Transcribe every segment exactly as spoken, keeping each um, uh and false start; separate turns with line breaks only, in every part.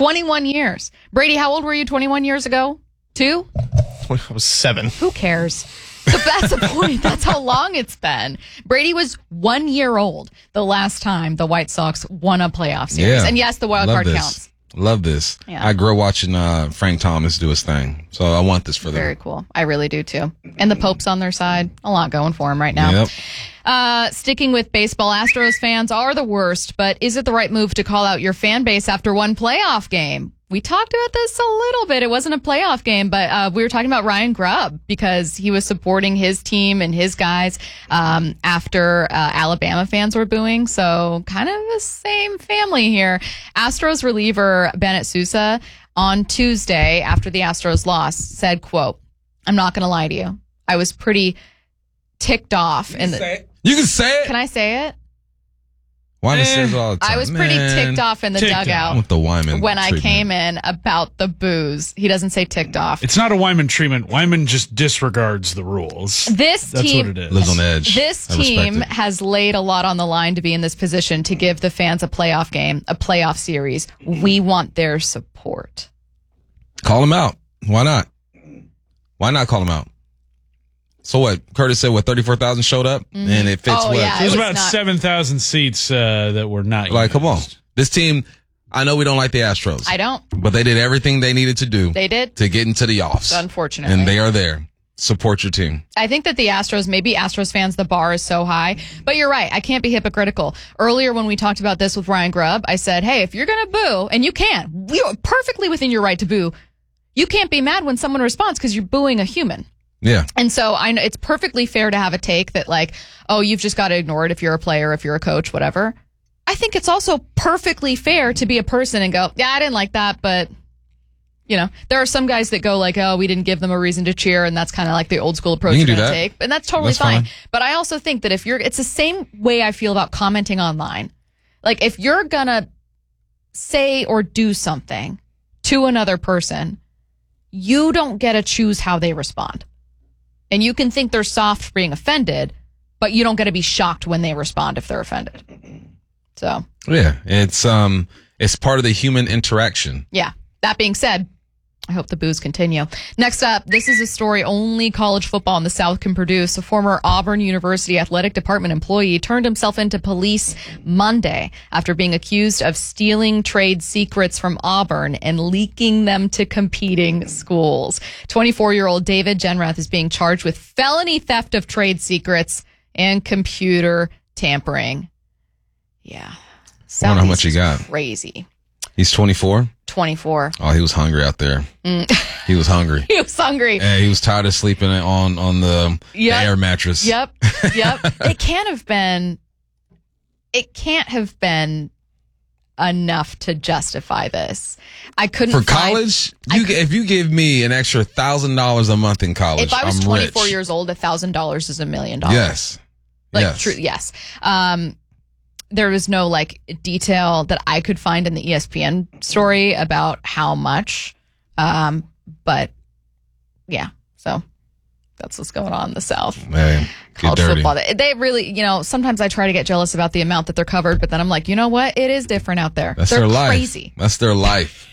twenty-one years. Brady, how old were you twenty-one years ago? Two?
I was seven.
Who cares? So that's the point. That's how long it's been. Brady was one year old the last time the White Sox won a playoff series.
Yeah.
And yes, the wild
Love
card
this.
counts.
Love this.
Yeah.
I grew up watching uh, Frank Thomas do his thing. So I want this for them.
Very cool. I really do too. And the Pope's on their side. A lot going for him right now.
Yep.
Uh, sticking with baseball, Astros fans are the worst, but is it the right move to call out your fan base after one playoff game? We talked about this a little bit. It wasn't a playoff game, but uh, we were talking about Ryan Grubb because he was supporting his team and his guys um, after uh, Alabama fans were booing. So kind of the same family here. Astros reliever Bennett Sousa on Tuesday after the Astros loss said, quote, "I'm not going to lie to you. I was pretty ticked off." In the,
you can say it.
Can I say it?
Wyman says it all the time.
I was pretty
Man.
ticked off in the
Ticked
dugout
With the Wyman
when I
treatment.
came in about the booze. He doesn't say ticked off.
It's not a Wyman treatment. Wyman just disregards the rules.
This
That's
team
what it is.
Lives on edge.
This
I respect
team
it.
has laid a lot on the line to be in this position to give the fans a playoff game, a playoff series. We want their support.
Call him out. Why not? Why not call him out? So what? Curtis said what? thirty-four thousand showed up,
Mm-hmm.
and it fits
Oh,
what?
yeah.
There's
It was
about
not-
seven thousand seats uh, that were not
Like, come on.
used.
This team. I know we don't like the Astros.
I don't.
But they did everything they needed to do.
They did.
to get into the offs.
Unfortunately.
And they are there. Support your team.
I think that the Astros, maybe Astros fans, the bar is so high. But you're right. I can't be hypocritical. Earlier when we talked about this with Ryan Grubb, I said, hey, if you're going to boo, and you can, you're perfectly within your right to boo, you can't be mad when someone responds because you're booing a human.
Yeah.
And so I know it's perfectly fair to have a take that like, oh, you've just got to ignore it if you're a player, if you're a coach, whatever. I think it's also perfectly fair to be a person and go, yeah, I didn't like that, but you know, there are some guys that go like, oh, we didn't give them a reason to cheer, and that's kind of like the old school approach
You
you're
can do
going to
that.
take, and that's totally
That's
fine.
fine.
But I also think that if you're, it's the same way I feel about commenting online. Like if you're gonna say or do something to another person, you don't get to choose how they respond. And you can think they're soft for being offended, but you don't get to be shocked when they respond if they're offended. So,
Yeah. It's um it's part of the human interaction.
yeah. That being said, I hope the boos continue. Next up, this is a story only college football in the South can produce. A former Auburn University athletic department employee turned himself into police Monday after being accused of stealing trade secrets from Auburn and leaking them to competing schools. twenty-four-year-old David Genrath is being charged with felony theft of trade secrets and computer tampering. Yeah.
I wonder how much he
Southeast is
got.
Crazy.
He's twenty-four.
twenty-four.
Oh, he was hungry out there.
Mm.
He was hungry.
He was hungry.
And he was tired of sleeping on on the, the
Yep.
air mattress.
Yep. Yep. It can't have been, it can't have been enough to justify this. I couldn't
For
find-
college,
I
you
could-
if you give me an extra thousand dollars a month in college,
If I was
I'm
twenty-four
rich.
years old, a thousand dollars is a million dollars.
Yes.
Like
yes.
true. Yes. Um, there was no like detail that I could find in the E S P N story about how much. Um, but yeah, so that's what's going on in the South.
Hey, get
College
dirty.
football. They- They really, you know, sometimes I try to get jealous about the amount that they're covered, but then I'm like, you know what? It is different out there.
That's
they're
their life.
crazy.
That's their life.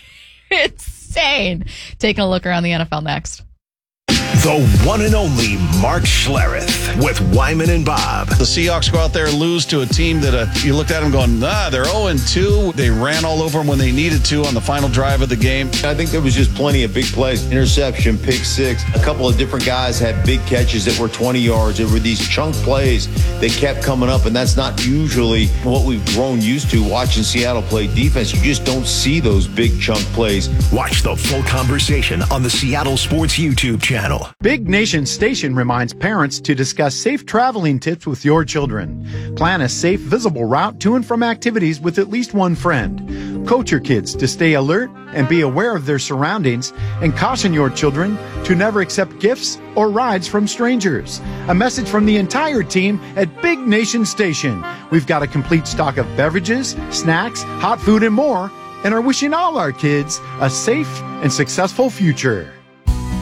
Insane. Taking a look around the N F L next.
The one and only Mark Schlereth with Wyman and Bob.
The Seahawks go out there and lose to a team that uh, you looked at them going, nah, they're oh and two. They ran all over them when they needed to on the final drive of the game.
I think there was just plenty of big plays. Interception, pick six. A couple of different guys had big catches that were twenty yards. There were these chunk plays that kept coming up, and that's not usually what we've grown used to watching Seattle play defense. You just don't see those big chunk plays.
Watch the full conversation on the Seattle Sports YouTube channel.
Big Nation Station reminds parents to discuss safe traveling tips with your children. Plan a safe, visible route to and from activities with at least one friend. Coach your kids to stay alert and be aware of their surroundings, and caution your children to never accept gifts or rides from strangers. A message from the entire team at Big Nation Station. We've got a complete stock of beverages, snacks, hot food, and more, and are wishing all our kids a safe and successful future.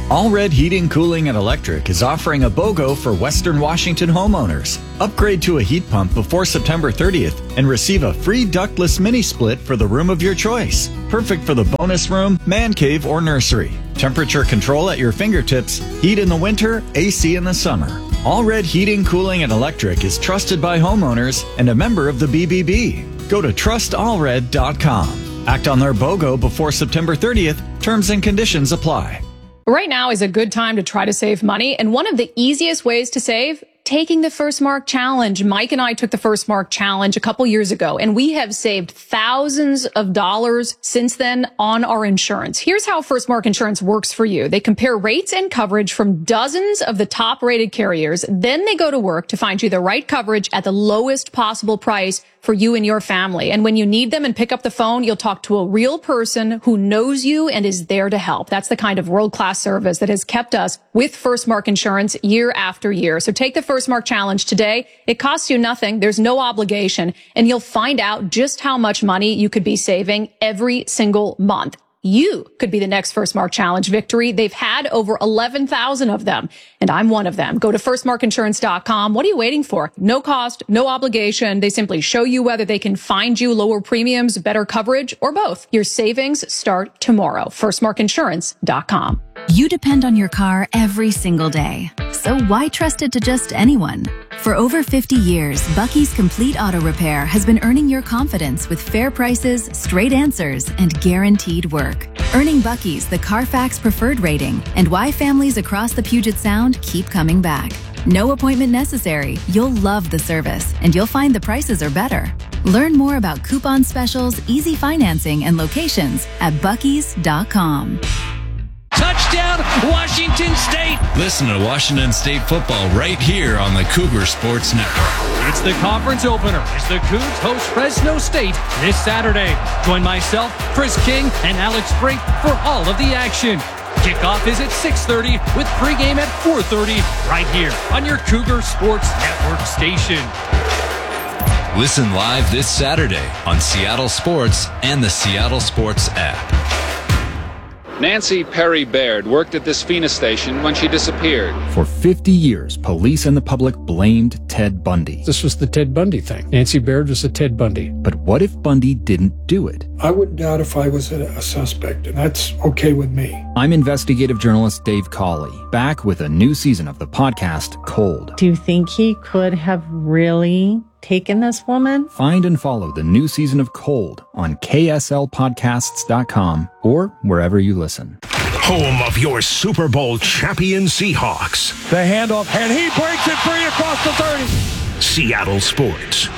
All Red Heating, Cooling, and Electric is offering a BOGO for Western Washington homeowners. Upgrade to a heat pump before September thirtieth and receive a free ductless mini split for the room of your choice. Perfect for the bonus room, man cave, or nursery. Temperature control at your fingertips, heat in the winter, A C in the summer. All Red Heating, Cooling, and Electric is trusted by homeowners and a member of the B B B. Go to trust all red dot com. Act on their BOGO before September thirtieth. Terms and conditions apply.
Right now is a good time to try to save money, and one of the easiest ways to save, taking the First Mark Challenge. Mike and I took the First Mark Challenge a couple years ago, and we have saved thousands of dollars since then on our insurance. Here's how First Mark Insurance works for you. They compare rates and coverage from dozens of the top-rated carriers. Then they go to work to find you the right coverage at the lowest possible price for you and your family. And when you need them and pick up the phone, you'll talk to a real person who knows you and is there to help. That's the kind of world-class service that has kept us with First Mark Insurance year after year. So take the First Mark Challenge today. It costs you nothing. There's no obligation. And you'll find out just how much money you could be saving every single month. You could be the next First Mark Challenge victory. They've had over eleven thousand of them, and I'm one of them. Go to first mark insurance dot com. What are you waiting for? No cost, no obligation. They simply show you whether they can find you lower premiums, better coverage, or both. Your savings start tomorrow. first mark insurance dot com.
You depend on your car every single day. So why trust it to just anyone? For over fifty years, Bucky's Complete Auto Repair has been earning your confidence with fair prices, straight answers, and guaranteed work. Earning Bucky's the Carfax Preferred rating, and why families across the Puget Sound keep coming back. No appointment necessary. You'll love the service, and you'll find the prices are better. Learn more about coupon specials, easy financing, and locations at buckys dot com.
Touchdown, Washington State!
Listen to Washington State football right here on the Cougar Sports Network.
It's the conference opener as the Cougs host Fresno State this Saturday. Join myself, Chris King, and Alex Brink for all of the action. Kickoff is at six thirty with pregame at four thirty right here on your Cougar Sports Network station.
Listen live this Saturday on Seattle Sports and the Seattle Sports app.
Nancy Perry Baird worked at this Phoenix station when she disappeared.
For fifty years, police and the public blamed Ted Bundy.
This was the Ted Bundy thing. Nancy Baird was a Ted Bundy.
But what if Bundy didn't do it?
I wouldn't doubt if I was a, a suspect, and that's okay with me.
I'm investigative journalist Dave Cawley, back with a new season of the podcast, Cold.
Do you think he could have really taken this woman?
Find and follow the new season of Cold on K S L podcasts dot com or wherever you listen.
Home of your Super Bowl champion Seahawks.
The handoff, and he breaks it free across the thirty.
Seattle Sports.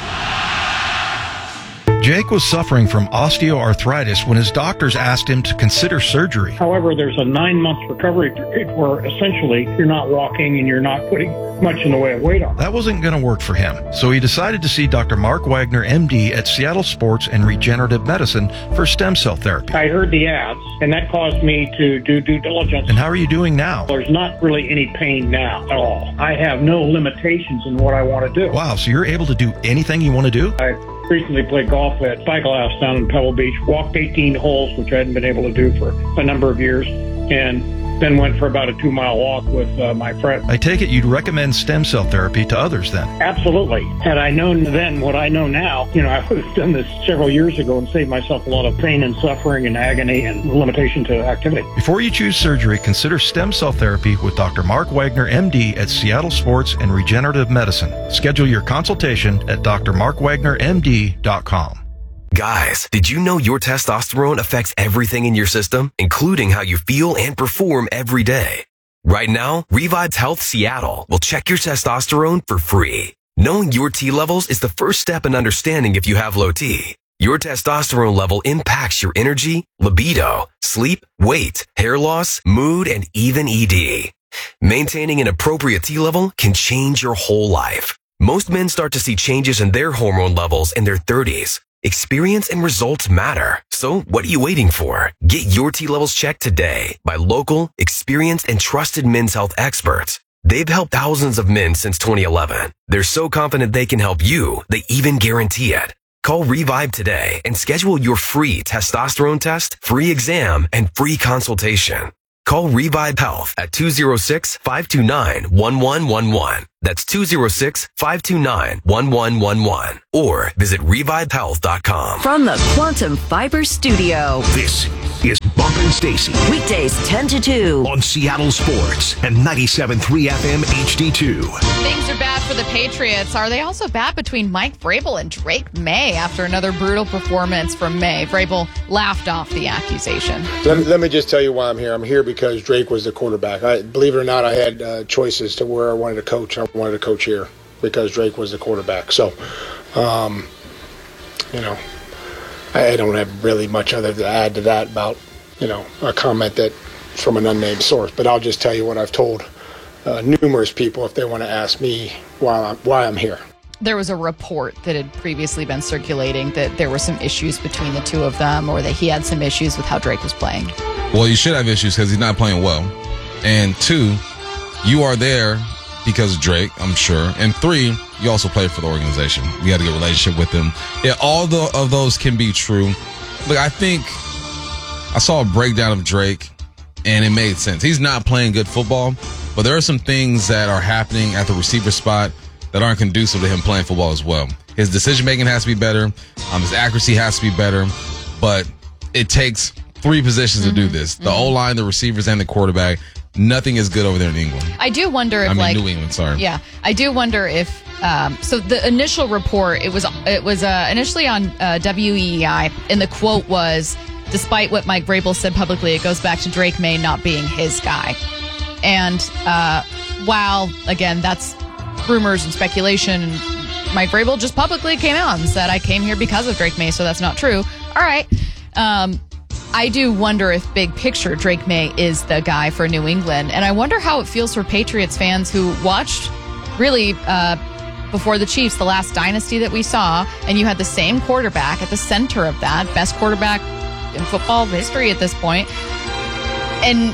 Jake was suffering from osteoarthritis when his doctors asked him to consider surgery.
However, there's a nine-month recovery period where essentially you're not walking and you're not putting much in the way of weight on.
That wasn't going to work for him, so he decided to see Doctor Mark Wagner, M D, at Seattle Sports and Regenerative Medicine for stem cell therapy.
I heard the ads, and that caused me to do due diligence.
And how are you doing now?
There's not really any pain now at all. I have no limitations in what I want to do.
Wow, so you're able to do anything you want to do?
I recently played golf at Cycle House down in Pebble Beach, walked eighteen holes, which I hadn't been able to do for a number of years, and then went for about a two-mile walk with uh, my friend.
I take it you'd recommend stem cell therapy to others then?
Absolutely. Had I known then what I know now, you know, I would have done this several years ago and saved myself a lot of pain and suffering and agony and limitation to activity.
Before you choose surgery, consider stem cell therapy with Doctor Mark Wagner, M D, at Seattle Sports and Regenerative Medicine. Schedule your consultation at d r mark wagner m d dot com.
Guys, did you know your testosterone affects everything in your system, including how you feel and perform every day? Right now, Revive's Health Seattle will check your testosterone for free. Knowing your T levels is the first step in understanding if you have low T. Your testosterone level impacts your energy, libido, sleep, weight, hair loss, mood, and even E D. Maintaining an appropriate T level can change your whole life. Most men start to see changes in their hormone levels in their thirties. Experience and results matter. So what are you waiting for? Get your T levels checked today by local, experienced, and trusted men's health experts. They've helped thousands of men since twenty eleven. They're so confident they can help you, they even guarantee it. Call Revive today and schedule your free testosterone test, free exam, and free consultation. Call Revive Health at two oh six, five two nine, one one one one. That's two oh six, five two nine, one one one one. Or visit revive health dot com.
From the Quantum Fiber Studio.
This is Bump and Stacy.
Weekdays ten to two.
On Seattle Sports and ninety-seven point three F M H D two.
Things are bad for the Patriots. Are they also bad between Mike Vrabel and Drake May after another brutal performance from May? Vrabel laughed off the accusation.
Let, let me just tell you why I'm here. I'm here because Drake was the quarterback. I, believe it or not, I had uh, choices to where I wanted to coach. I wanted to coach here because Drake was the quarterback. So, um, you know, I don't have really much other to add to that about, you know, a comment that from an unnamed source. But I'll just tell you what I've told uh, numerous people if they want to ask me why I'm, why I'm here.
There was a report that had previously been circulating that there were some issues between the two of them, or that he had some issues with how Drake was playing.
Well, you should have issues because he's not playing well. And two, you are there because of Drake, I'm sure. And three, you also play for the organization. You had a good relationship with them. Yeah, all the, of those can be true. Look, I think I saw a breakdown of Drake, and it made sense. He's not playing good football, but there are some things that are happening at the receiver spot that aren't conducive to him playing football as well. His decision-making has to be better. Um, his accuracy has to be better. But it takes three positions mm-hmm. to do this. The mm-hmm. O-line, the receivers, and the quarterback. Nothing is good over there in England.
I do wonder if,
I mean,
like...
New England, sorry.
Yeah. I do wonder if... Um, so the initial report, it was it was uh, initially on uh, W E E I, and the quote was, despite what Mike Vrabel said publicly, it goes back to Drake May not being his guy. And uh, while, again, that's rumors and speculation, Mike Vrabel just publicly came out and said, I came here because of Drake May, so that's not true. All right. Um, I do wonder if big picture Drake May is the guy for New England. And I wonder how it feels for Patriots fans who watched really uh, before the Chiefs, the last dynasty that we saw, and you had the same quarterback at the center of that, best quarterback in football history at this point. And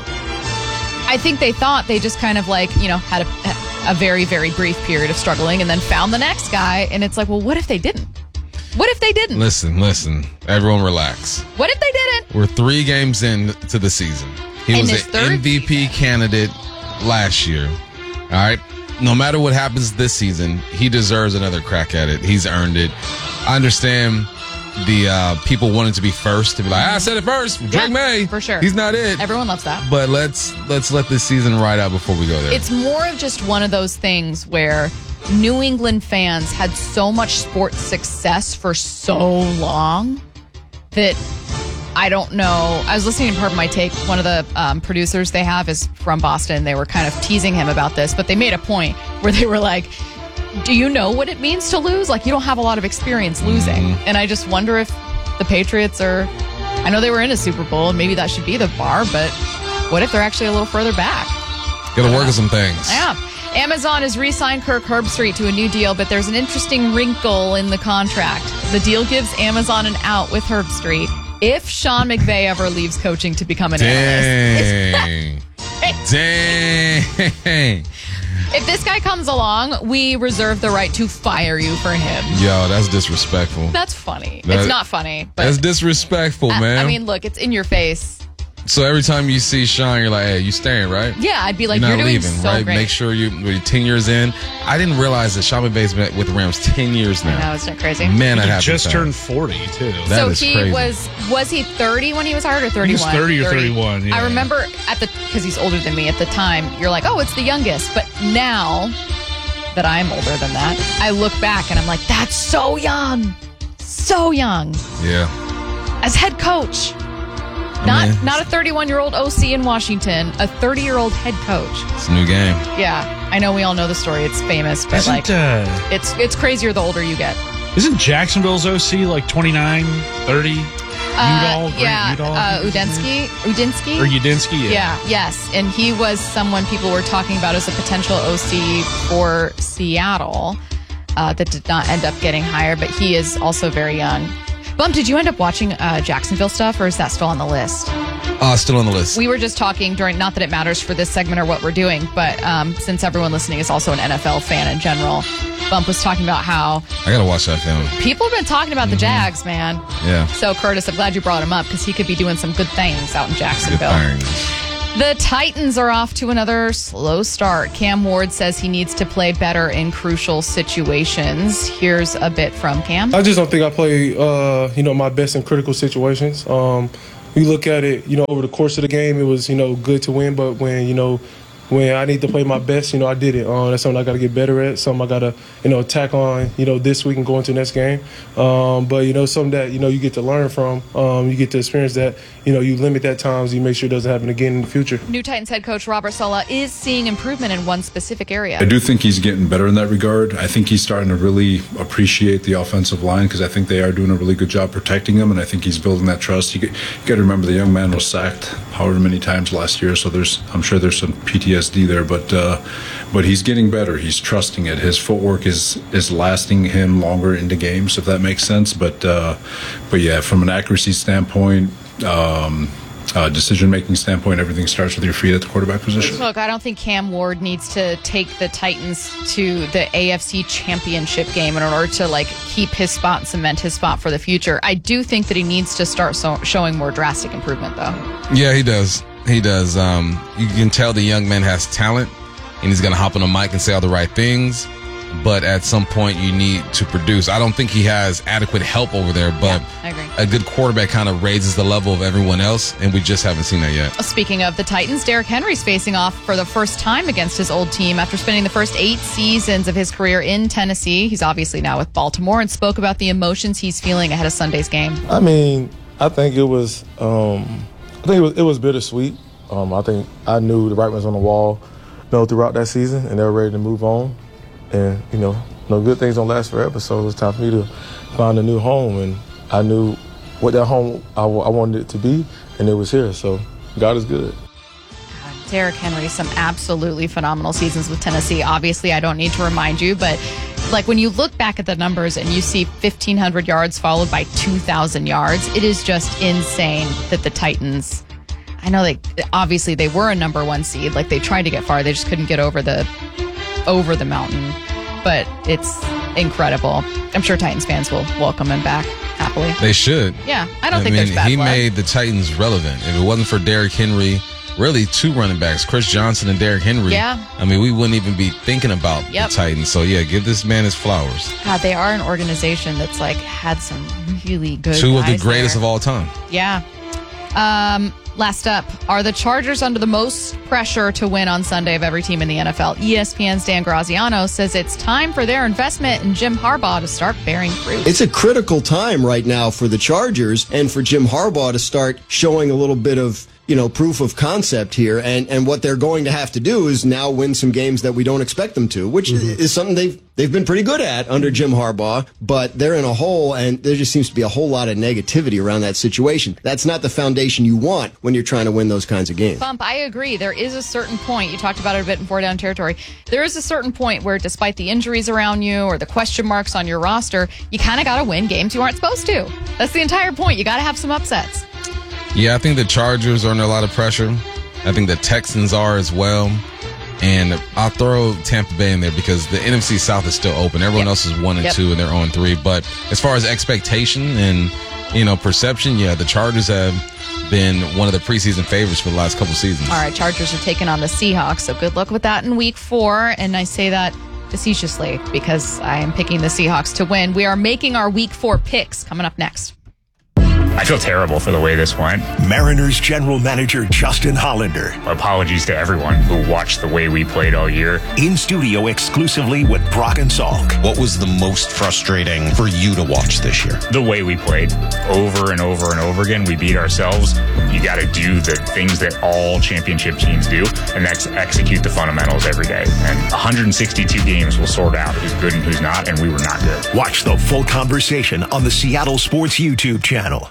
I think they thought they just kind of like, you know, had a, a very, very brief period of struggling and then found the next guy. And it's like, well, what if they didn't? What if they didn't?
Listen, listen. Everyone relax.
What if they didn't?
We're three games in to the season. He
In
was an M V P season. candidate last year. All right? No matter what happens this season, he deserves another crack at it. He's earned it. I understand the uh, people wanting to be first, to be like, I said it first. Drake
yeah,
May.
For sure.
He's not it.
Everyone loves that.
But let's let's let this season ride out before we go there.
It's more of just one of those things where New England fans had so much sports success for so long that I don't know. I was listening to Part of My Take. One of the um, producers they have is from Boston. They were kind of teasing him about this, but they made a point where they were like, do you know what it means to lose? Like, you don't have a lot of experience losing. Mm-hmm. And I just wonder if the Patriots are, I know they were in a Super Bowl and maybe that should be the bar, but what if they're actually a little further back?
Gotta work on some things.
Yeah. Amazon has re-signed Kirk Herbstreit to a new deal, but there's an interesting wrinkle in the contract. The deal gives Amazon an out with Herbstreit if Sean McVay ever leaves coaching to become an
Dang.
analyst.
Dang.
If this guy comes along, we reserve the right to fire you for him.
Yo, that's disrespectful.
That's funny.
That,
it's not funny. But
that's disrespectful,
I,
man.
I mean, look, it's in your face.
So every time you see Sean, you're like, hey, you staying, right?
Yeah, I'd be like,
you're,
you're
not
doing
leaving,
so
right?
great.
Make sure you, you're ten years in. I didn't realize that Sean McVay's been with the Rams ten years now.
I know, isn't it crazy?
Man, I
he
have
just turned forty, too.
That
so
is
he
crazy.
was, was he thirty when he was hired or thirty-one?
He was thirty or thirty-one, yeah.
I remember at the, because he's older than me at the time, you're like, oh, it's the youngest. But now that I'm older than that, I look back and I'm like, that's so young. So young.
Yeah.
As head coach. Not Man. not a thirty-one-year-old O C in Washington, a thirty-year-old head coach.
It's a new game.
Yeah, I know we all know the story. It's famous, but
isn't,
like,
uh,
it's it's crazier the older you get.
Isn't Jacksonville's O C like twenty-nine, thirty?
Uh,
Udall,
yeah,
Udall,
uh, Udinsky, Udinsky,
or Udinsky. Yeah.
yeah, yes, and he was someone people were talking about as a potential O C for Seattle uh, that did not end up getting hired, but he is also very young. Bump, did you end up watching uh, Jacksonville stuff, or is that still on the list?
Uh, still on the list.
We were just talking during, not that it matters for this segment or what we're doing, but um, since everyone listening is also an N F L fan in general, Bump was talking about how
I gotta watch that film.
People have been talking about the Jags, man.
Yeah.
So, Curtis, I'm glad you brought him up because he could be doing some good things out in Jacksonville.
Good things.
The Titans are off to another slow start. Cam Ward says he needs to play better in crucial situations. Here's a bit from Cam.
I just don't think I play, uh, you know, my best in critical situations. Um, you look at it, you know, over the course of the game, it was, you know, good to win. But when, you know, when I need to play my best, you know, I did it. Um, that's something I got to get better at, something I got to, you know, attack on, you know, this week and go into the next game. Um, but, you know, something that, you know, you get to learn from. Um, you get to experience that, you know, you limit that times, you make sure it doesn't happen again in the future.
New Titans head coach Robert Saleh is seeing improvement in one specific area.
I do think he's getting better in that regard. I think he's starting to really appreciate the offensive line because I think they are doing a really good job protecting him, and I think he's building that trust. You, you got to remember the young man was sacked however many times last year, so there's I'm sure there's some P T S D there, but uh, but he's getting better. He's trusting it. His footwork is is lasting him longer into games, if that makes sense. But uh, but yeah, from an accuracy standpoint, um, uh, decision-making standpoint, everything starts with your feet at the quarterback position.
Look, I don't think Cam Ward needs to take the Titans to the A F C Championship game in order to like keep his spot and cement his spot for the future. I do think that he needs to start so- showing more drastic improvement, though.
Yeah, he does. He does. Um, you can tell the young man has talent, and he's going to hop on a mic and say all the right things. But at some point, you need to produce. I don't think he has adequate help over there, but
yeah, I agree.
A good quarterback kind of raises the level of everyone else, and we just haven't seen that yet.
Speaking of the Titans, Derrick Henry's facing off for the first time against his old team after spending the first eight seasons of his career in Tennessee. He's obviously now with Baltimore and spoke about the emotions he's feeling ahead of Sunday's game.
I mean, I think it was, um, I think it was, it was bittersweet. Um, I think I knew the writing was on the wall, you know, throughout that season, and they were ready to move on. And, you know, no good things don't last forever, so it was time for me to find a new home. And I knew what that home I, w- I wanted it to be, and it was here. So God is good.
Derrick Henry, some absolutely phenomenal seasons with Tennessee. Obviously, I don't need to remind you, but like when you look back at the numbers and you see fifteen hundred yards followed by two thousand yards, it is just insane that the Titans, I know they obviously they were a number one seed. Like they tried to get far, they just couldn't get over the over the mountain, but it's incredible. I'm sure Titans fans will welcome him back happily.
They should.
Yeah, I don't
I
think
mean,
there's bad
he
blood.
made the Titans relevant. If it wasn't for Derrick Henry, really two running backs, Chris Johnson and Derrick Henry.
Yeah.
I mean, we wouldn't even be thinking about
Yep.
the Titans. So yeah, give this man his flowers.
God, they are an organization that's like had some really good
Two of the
guys
greatest
there.
of all time.
Yeah. Um, last up, are the Chargers under the most pressure to win on Sunday of every team in the N F L? E S P N's Dan Graziano says it's time for their investment in Jim Harbaugh to start bearing fruit.
It's a critical time right now for the Chargers and for Jim Harbaugh to start showing a little bit of, you know, proof of concept here. And, and what they're going to have to do is now win some games that we don't expect them to, which mm-hmm. is something they've they've been pretty good at under Jim Harbaugh. But they're in a hole, and there just seems to be a whole lot of negativity around that situation. That's not the foundation you want when you're trying to win those kinds of games.
Bump, I agree. There is a certain point. You talked about it a bit in Four Down Territory. There is a certain point where, despite the injuries around you or the question marks on your roster, you kind of got to win games you aren't supposed to. That's the entire point. You got to have some upsets.
Yeah, I think the Chargers are under a lot of pressure. I think the Texans are as well. And I'll throw Tampa Bay in there because the N F C South is still open. Everyone
Yep.
else is one and
Yep.
two, and they're zero and three. But as far as expectation and, you know, perception, yeah, the Chargers have been one of the preseason favorites for the last couple seasons.
All right, Chargers are taking on the Seahawks, so good luck with that in week four. And I say that facetiously because I am picking the Seahawks to win. We are making our week four picks coming up next.
I feel terrible for the way this went.
Mariners general manager Justin Hollander.
Apologies to everyone who watched the way we played all year.
In studio exclusively with Brock and Salk.
What was the most frustrating for you to watch this year?
The way we played over and over and over again. We beat ourselves. You got to do the things that all championship teams do, and that's execute the fundamentals every day. And one hundred sixty-two games will sort out who's good and who's not, and we were not good.
Watch the full conversation on the Seattle Sports YouTube channel.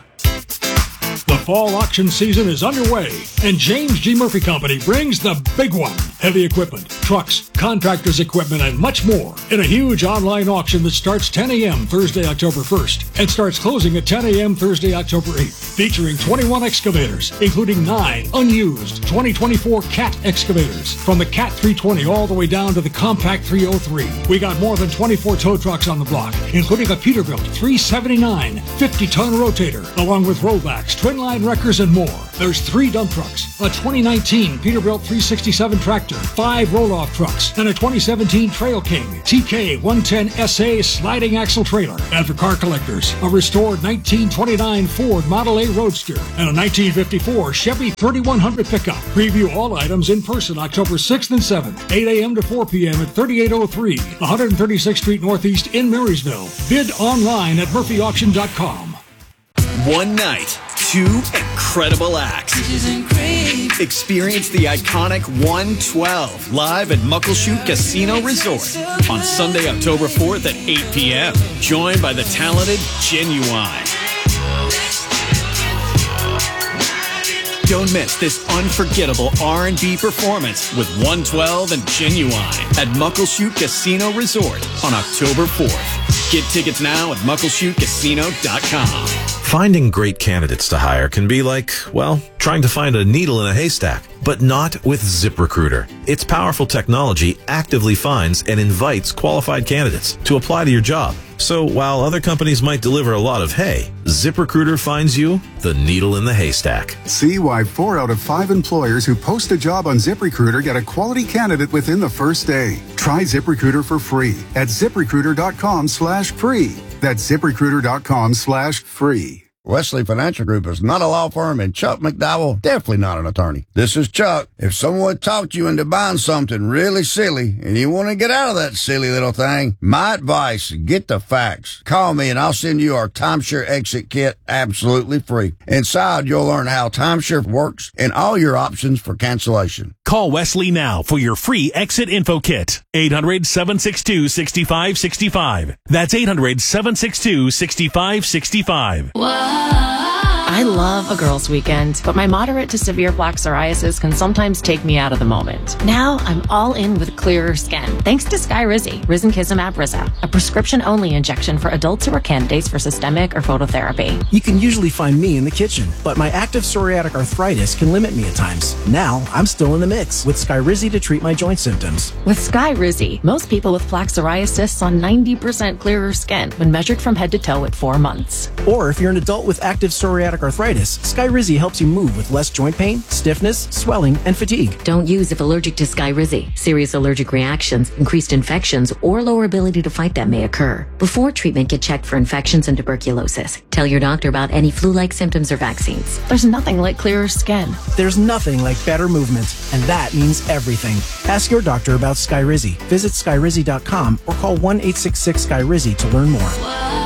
The fall auction season is underway, and James G. Murphy Company brings the big one. Heavy equipment, trucks, contractors' equipment, and much more in a huge online auction that starts ten a.m. Thursday, October first, and starts closing at ten a.m. Thursday, October eighth, featuring twenty-one excavators, including nine unused twenty twenty-four Cat excavators, from the Cat three twenty all the way down to the Compact three oh three. We got more than twenty-four tow trucks on the block, including a Peterbilt three seventy-nine fifty-ton rotator, along with rollbacks, twin line combine wreckers, and more. There's three dump trucks, a twenty nineteen Peterbilt three sixty-seven tractor, five roll-off trucks, and a twenty seventeen Trail King T K one ten S A sliding axle trailer. And for car collectors, a restored nineteen twenty-nine Ford Model A Roadster and a nineteen fifty-four Chevy thirty-one hundred pickup. Preview all items in person October sixth and seventh, eight a.m. to four p.m. at thirty-eight oh three, one thirty-sixth Street Northeast in Marysville. Bid online at murphy auction dot com.
One night, two incredible acts. Experience the iconic one twelve live at Muckleshoot Casino Resort on Sunday, October fourth at eight p.m. Joined by the talented Genuine. Don't miss this unforgettable R and B performance with one twelve and Genuine at Muckleshoot Casino Resort on October fourth. Get tickets now at muckleshoot casino dot com.
Finding great candidates to hire can be like, well, trying to find a needle in a haystack, but not with ZipRecruiter. Its powerful technology actively finds and invites qualified candidates to apply to your job. So while other companies might deliver a lot of hay, ZipRecruiter finds you the needle in the haystack.
See why four out of five employers who post a job on ZipRecruiter get a quality candidate within the first day. Try ZipRecruiter for free at ZipRecruiter.com slash free. That's ZipRecruiter.com slash free.
Wesley Financial Group is not a law firm, and Chuck McDowell definitely not an attorney. This is Chuck. If someone talked you into buying something really silly and you want to get out of that silly little thing, my advice, get the facts. Call me and I'll send you our timeshare exit kit absolutely free. Inside, you'll learn how timeshare works and all your options for cancellation.
Call Wesley now for your free exit info kit. eight hundred, seven six two, six five six five. That's eight hundred, seven six two, six five six five.
I love a girls' weekend, but my moderate to severe plaque psoriasis can sometimes take me out of the moment. Now I'm all in with clearer skin, thanks to Skyrizi, Risankizumab Riza, a prescription-only injection for adults who are candidates for systemic or phototherapy.
You can usually find me in the kitchen, but my active psoriatic arthritis can limit me at times. Now I'm still in the mix with Skyrizi to treat my joint symptoms.
With Skyrizi, most people with plaque psoriasis saw ninety percent clearer skin when measured from head to toe at four months.
Or if you're an adult with active psoriatic arthritis, Skyrizi helps you move with less joint pain, stiffness, swelling, and fatigue.
Don't use if allergic to Skyrizi. Serious allergic reactions, increased infections, or lower ability to fight them may occur. Before treatment, get checked for infections and tuberculosis. Tell your doctor about any flu-like symptoms or vaccines.
There's nothing like clearer skin.
There's nothing like better movement, and that means everything. Ask your doctor about Skyrizi. Visit Skyrizi dot com or call one eight six six Sky Rizi to learn more.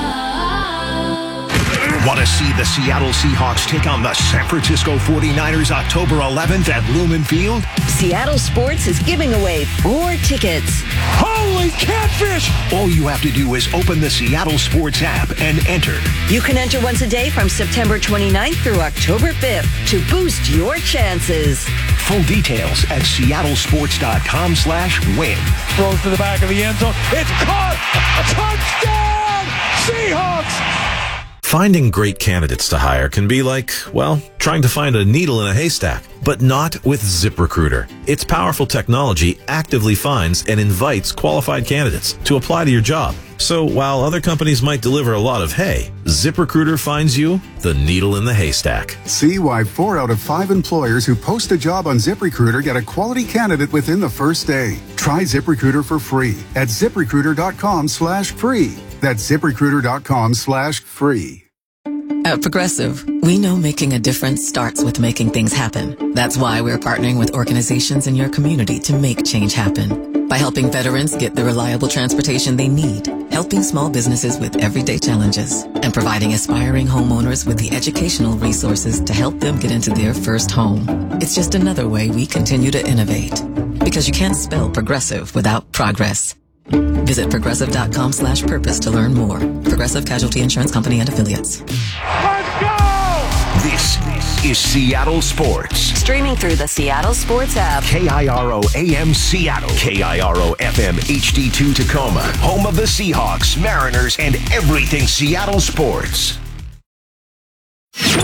Want to see the Seattle Seahawks take on the San Francisco forty-niners October eleventh at Lumen Field?
Seattle Sports is giving away four tickets.
Holy catfish! All you have to do is open the Seattle Sports app and enter.
You can enter once a day from September twenty-ninth through October fifth to boost your chances.
Full details at seattlesports.com slash win.
Throws to the back of the end zone. It's caught! Touchdown! Seahawks!
Finding great candidates to hire can be like, well, trying to find a needle in a haystack, but not with ZipRecruiter. Its powerful technology actively finds and invites qualified candidates to apply to your job. So while other companies might deliver a lot of hay, ZipRecruiter finds you the needle in the haystack.
See why four out of five employers who post a job on ZipRecruiter get a quality candidate within the first day. Try ZipRecruiter for free at ZipRecruiter.com slash free. That's ZipRecruiter.com slash free.
At Progressive, we know making a difference starts with making things happen. That's why we're partnering with organizations in your community to make change happen. By helping veterans get the reliable transportation they need, helping small businesses with everyday challenges, and providing aspiring homeowners with the educational resources to help them get into their first home. It's just another way we continue to innovate. Because you can't spell progressive without progress. Visit progressive.com slash purpose to learn more. Progressive Casualty Insurance Company and Affiliates.
Let's go! This is Seattle Sports.
Streaming through the Seattle Sports app.
K I R O A M Seattle. K I R O F M H D two Tacoma. Home of the Seahawks, Mariners, and everything Seattle sports.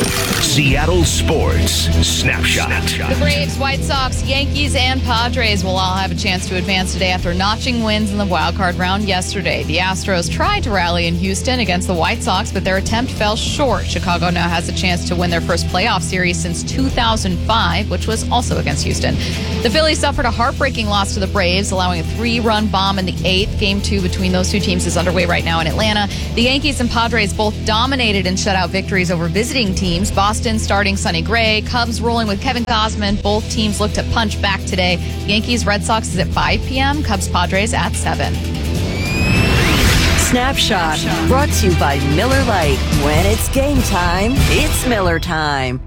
Seattle Sports Snapshot.
The Braves, White Sox, Yankees, and Padres will all have a chance to advance today after notching wins in the wild card round yesterday. The Astros tried to rally in Houston against the White Sox, but their attempt fell short. Chicago now has a chance to win their first playoff series since two thousand five, which was also against Houston. The Phillies suffered a heartbreaking loss to the Braves, allowing a three-run bomb in the eighth. Game two between those two teams is underway right now in Atlanta. The Yankees and Padres both dominated in shutout victories over visiting teams. Boston starting Sonny Gray, Cubs rolling with Kevin Gausman. Both teams look to punch back today. Yankees Red Sox is at five p.m., Cubs Padres at seven.
Snapshot, brought to you by Miller Lite. When it's game time, it's Miller time.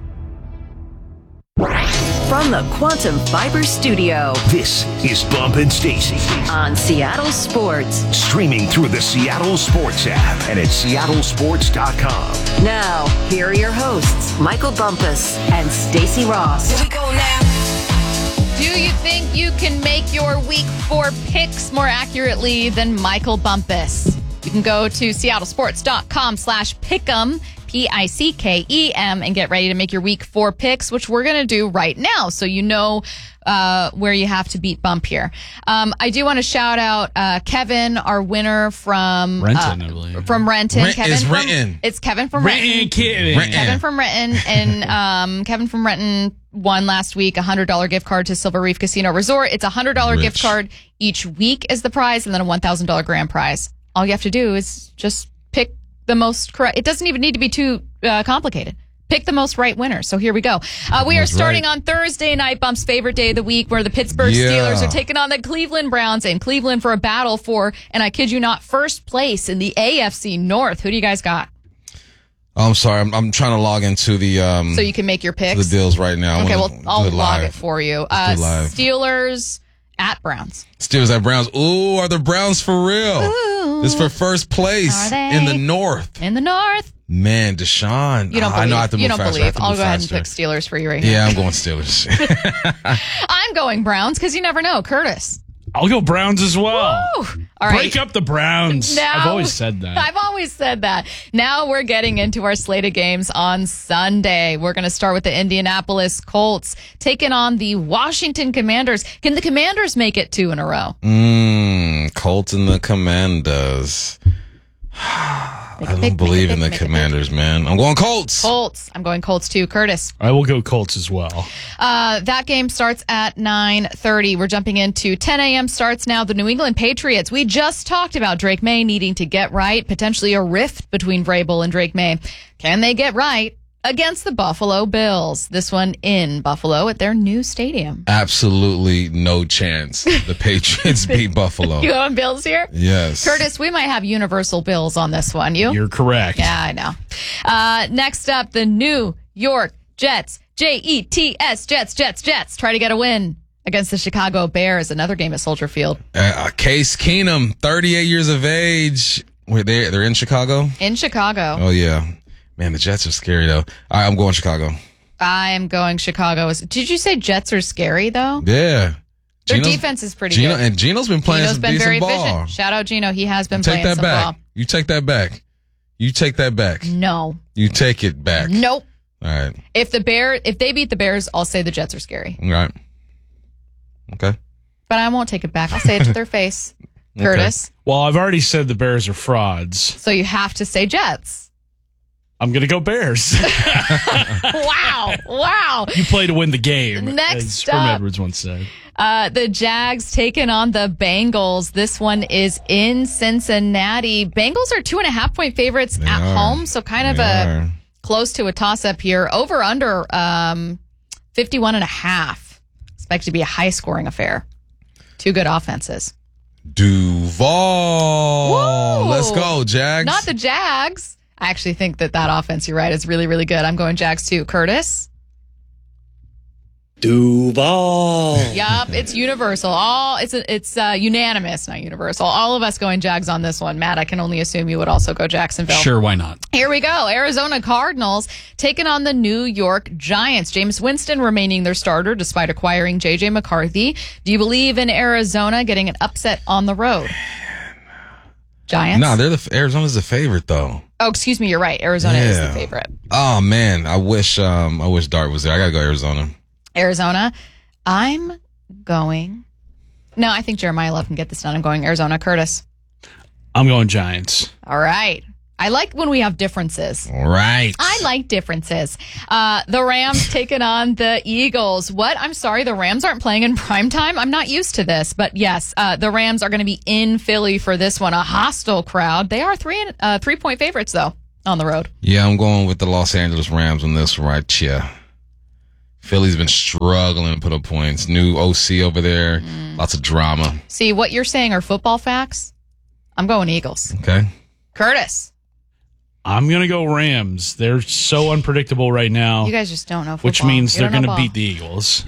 From the Quantum Fiber Studio,
this is Bump and Stacy
on Seattle Sports.
Streaming through the Seattle Sports app and at seattle sports dot com.
Now, here are your hosts, Michael Bumpus and Stacy Ross.
Here we go now. Do you think you can make your week four picks more accurately than Michael Bumpus? You can go to seattle sports dot com slash pick'em. P I C K E M, and get ready to make your week four picks, which we're going to do right now. So you know uh, where you have to beat Bump here. Um, I do want to shout out uh, Kevin, our winner from
Renton,
uh,
I believe.
From Renton.
Rent
Kevin
is
from,
Renton.
It's Kevin from
Renton.
Renton.
Kevin.
Renton.
Kevin from Renton. And um, Kevin from Renton won last week a one hundred dollars gift card to Silver Reef Casino Resort. It's a one hundred dollars gift card each week is the prize, and then a one thousand dollars grand prize. All you have to do is just pick the most correct. It doesn't even need to be too uh, complicated. Pick the most right winner. So here we go. Uh, we are starting right on Thursday night, Bump's favorite day of the week, where the Pittsburgh
Yeah.
Steelers are taking on the Cleveland Browns in Cleveland for a battle for, and I kid you not, first place in the A F C North. Who do you guys got?
Oh, I'm sorry. I'm, I'm trying to log into the um
So you can make your picks.
the deals right now. I
Okay,
wanna
well, I'll
do it
log
live.
it for you.
Let's
Uh,
do it live.
Steelers at Browns.
Steelers at Browns. Ooh, are the Browns for real?
Ooh.
This for first place
Are they?
in the North.
In the North.
Man, Deshaun.
You don't
I
believe.
know I have to move
you don't
faster. I
believe.
have to
I'll
move
go ahead
faster.
and pick Steelers for you right now.
Yeah, I'm going Steelers.
I'm going Browns because you never know. Curtis.
I'll go Browns as well.
Woo! All right.
Break up the Browns.
Now-
I've always said that.
I've always said that. Now we're getting into our slate of games on Sunday. We're going to start with the Indianapolis Colts taking on the Washington Commanders. Can the Commanders make it two in a row?
Mmm, Colts and the Commanders. I don't believe in the Commanders, man. I'm going Colts.
Colts. I'm going Colts too. Curtis.
I will go Colts as well.
Uh, that game starts at nine thirty. We're jumping into ten a.m. starts now. The New England Patriots. We just talked about Drake May needing to get right, potentially a rift between Vrabel and Drake May. Can they get right against the Buffalo Bills? This one in Buffalo at their new stadium.
Absolutely no chance. The Patriots beat Buffalo.
You going Bills here?
Yes.
Curtis, we might have universal Bills on this one. You?
You're correct.
Yeah, I know. Uh, next up, the New York Jets. J E T S, Jets, Jets, Jets. Try to get a win against the Chicago Bears. Another game at Soldier Field.
Uh, Case Keenum, thirty-eight years of age. Wait, they they're in Chicago?
In Chicago.
Oh, yeah. Man, the Jets are scary, though. All right, I'm going Chicago.
I am going Chicago. Did you say Jets are scary, though?
Yeah.
Their
Geno's-
defense is pretty
Geno,
good.
And Geno's been playing
Geno's
some
been
decent
very
ball.
efficient. Shout out Geno. He has been
Take
playing
that
some
back.
ball.
You take that back. You take that back.
No.
You take it back.
Nope.
All right.
If the Bear, if they beat the Bears, I'll say the Jets are scary.
All right. Okay.
But I won't take it back. I'll say it to their face. Curtis.
Well, I've already said the Bears are frauds.
So you have to say Jets.
I'm going to go Bears.
Wow. Wow.
You play to win the game,
Next
as Herm
up.
Edwards once said.
Uh, the Jags taking on the Bengals. This one is in Cincinnati. Bengals are two and a half point favorites
They
at
are.
home. So kind of
They
a
are.
close to a toss up here. Over under um, fifty-one and a half. Expected to be a high scoring affair. Two good offenses.
Duval.
Whoa.
Let's go, Jags.
Not the Jags. I actually think that that offense, you're right, is really, really good. I'm going Jags too. Curtis?
Duval.
Yup, it's universal. All it's it's uh, unanimous, not universal. All of us going Jags on this one. Matt, I can only assume you would also go Jacksonville.
Sure, why not?
Here we go. Arizona Cardinals taking on the New York Giants. Jameis Winston remaining their starter despite acquiring J J McCarthy. Do you believe in Arizona getting an upset on the road? Giants?
No, they're the Arizona's the favorite though.
Oh, excuse me. You're right. Arizona is the
Yeah.
favorite.
Oh man, I wish um I wish Dart was there. I gotta go Arizona.
Arizona. I'm going. No, I think Jeremiah Love can get this done. I'm going Arizona. Curtis.
I'm going Giants.
All right. I like when we have differences.
All right.
I like differences. Uh, the Rams taking on the Eagles. What? I'm sorry, the Rams aren't playing in prime time? I'm not used to this. But yes, uh, the Rams are going to be in Philly for this one. A hostile crowd. They are three uh, three point favorites, though, on the road.
Yeah, I'm going with the Los Angeles Rams on this right here. Philly's been struggling to put up points. New O C over there. Mm. Lots of drama.
See, what you're saying are football facts. I'm going Eagles.
Okay.
Curtis.
I'm going to go Rams. They're so unpredictable right now.
You guys just don't know football.
Which means
You
they're
don't
going
know
to
ball.
beat the Eagles.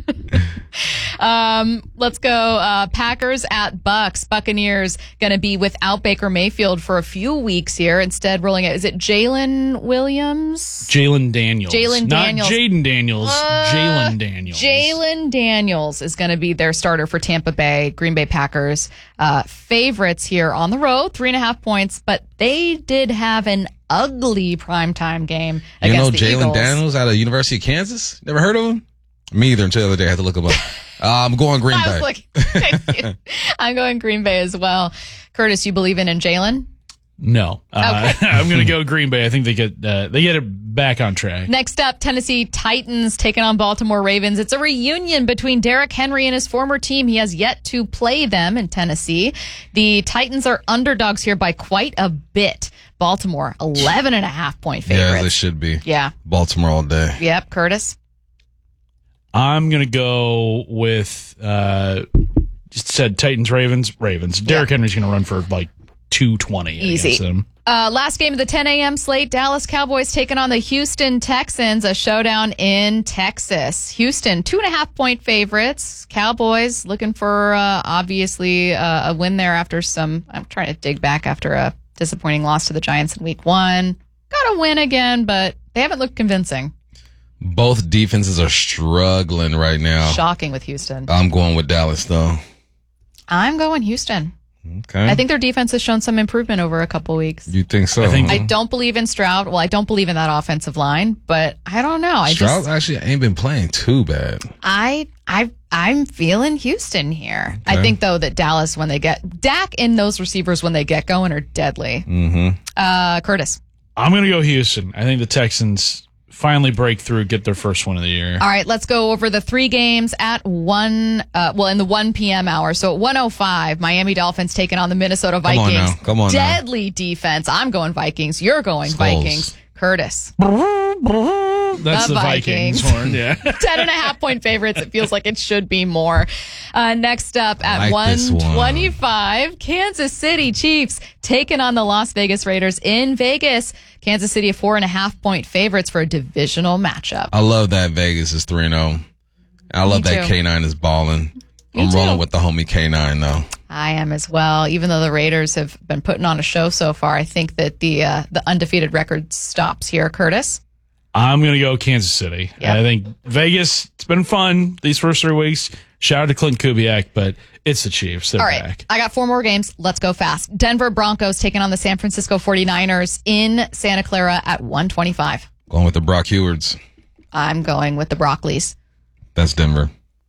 Um, let's go. Uh, Packers at Bucks. Buccaneers going to be without Baker Mayfield for a few weeks here. Instead, rolling it. Is it Jalen Williams?
Jalen Daniels.
Jalen Daniels.
Not Jaden Daniels.
Uh,
Jalen Daniels.
Jalen Daniels is going to be their starter for Tampa Bay. Green Bay Packers uh, favorites here on the road, three and a half points, but they did have an ugly primetime game
You know
against the
Jalen
Eagles.
Daniels out of University of Kansas? Never heard of him? Me either until the other day. I had to look him up. Uh, I'm going Green
I
Bay.
was like, I'm going Green Bay as well. Curtis, you believe in in Jalen?
No. Uh,
Okay.
I'm going to go Green Bay. I think they get uh, they get it back on track.
Next up, Tennessee Titans taking on Baltimore Ravens. It's a reunion between Derrick Henry and his former team. He has yet to play them in Tennessee. The Titans are underdogs here by quite a bit. Baltimore, eleven and a half point favorites.
Yeah, they should be.
Yeah.
Baltimore all day.
Yep. Curtis?
I'm going to go with, uh, just said Titans, Ravens, Ravens. Derrick Henry's going to run for like two twenty
Easy.
against them.
Uh, last game of the ten a.m. slate, Dallas Cowboys taking on the Houston Texans, a showdown in Texas. Houston, two and a half point favorites. Cowboys looking for, uh, obviously, uh, a win there after some, I'm trying to dig back after a disappointing loss to the Giants in week one. Got a win again, but they haven't looked convincing.
Both defenses are struggling right now.
Shocking with Houston.
I'm going with Dallas, though.
I'm going Houston.
Okay.
I think their defense has shown some improvement over a couple weeks.
You think so?
I think-
I don't believe in Stroud. Well, I don't believe in that offensive line, but I don't know. I
Stroud
just,
actually ain't been playing too bad.
I, I, I'm feeling Houston here. I
Okay.
think though that Dallas, when they get Dak and those receivers when they get going, are deadly.
Mm-hmm.
Uh, Curtis.
I'm going to go Houston. I think the Texans finally break through, get their first one of the year.
All right, let's go over the three games at one. Uh, well, in the one p.m. hour. So at one oh five, Miami Dolphins taking on the Minnesota
Come on
Vikings.
now. Come on now.
Deadly defense. I'm going Vikings. You're going
Skulls.
Vikings. Curtis.
That's
The
the, Vikings.
Vikings.
horn, yeah.
Ten and a half point favorites. It feels like it should be more. Uh, next up at
Like this one.
one twenty-five, Kansas City Chiefs taking on the Las Vegas Raiders in Vegas. Kansas City, four and a half point favorites for a divisional matchup.
I love that Vegas is three and oh. I love
Me
that
too.
K nine is balling.
Me
I'm
too.
rolling with the homie K nine, though.
I am as well. Even though the Raiders have been putting on a show so far, I think that the uh, the undefeated record stops here. Curtis.
I'm going to go Kansas City.
Yep.
I think Vegas, it's been fun these first three weeks. Shout out to Clint Kubiak, but it's the Chiefs. They're
All right,
back.
I got four more games. Let's go fast. Denver Broncos taking on the San Francisco forty-niners in Santa Clara at one twenty-five.
Going with the Brock Hewards.
I'm going with the Broccoli's.
That's Denver.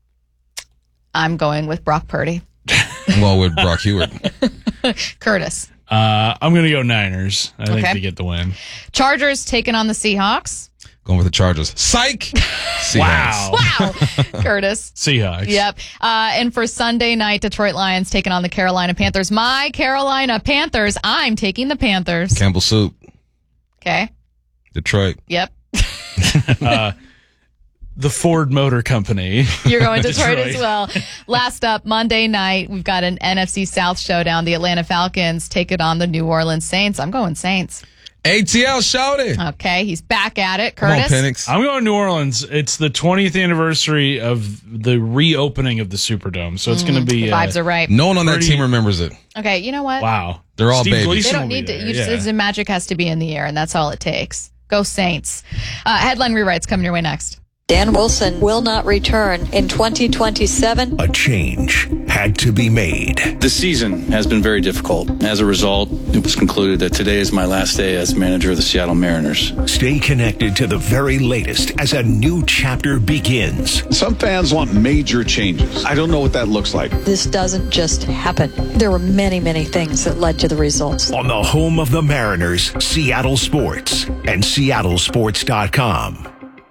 I'm going with Brock Purdy.
I'm going with Brock Heward.
Curtis.
Uh, I'm going to go Niners. I think
Okay.
they get the win.
Chargers taking on the Seahawks.
Going with the Chargers. Psych! Seahawks.
Wow.
Wow. Curtis.
Seahawks.
Yep. Uh, and for Sunday night, Detroit Lions taking on the Carolina Panthers. My Carolina Panthers. I'm taking the Panthers.
Campbell Soup.
Okay.
Detroit.
Yep.
uh, the Ford Motor Company.
You're going Detroit, as well. Last up, Monday night, we've got an N F C South showdown. The Atlanta Falcons take it on the New Orleans Saints. I'm going Saints.
A T L shouted.
Okay, he's back at it.
Come on,
Curtis.
Penix.
I'm going New Orleans. It's the twentieth anniversary of the reopening of the Superdome, so it's going to be
The vibes
uh,
are right.
No one on that
Pretty-
team remembers it.
Okay, you know what?
Wow.
They're all
Steve
babies.
Gleason
They don't
will be
need to.
there,
You just,
yeah.
The magic has to be in the air, and that's all it takes. Go Saints. Uh, headline rewrites coming your way next.
Dan Wilson will not return in twenty twenty-seven.
A change had to be made.
The season has been very difficult. As a result, it was concluded that today is my last day as manager of the Seattle Mariners.
Stay connected to the very latest as a new chapter begins.
Some fans want major changes. I don't know what that looks like.
This doesn't just happen. There were many, many things that led to the results.
On the home of the Mariners, Seattle Sports and Seattle Sports dot com.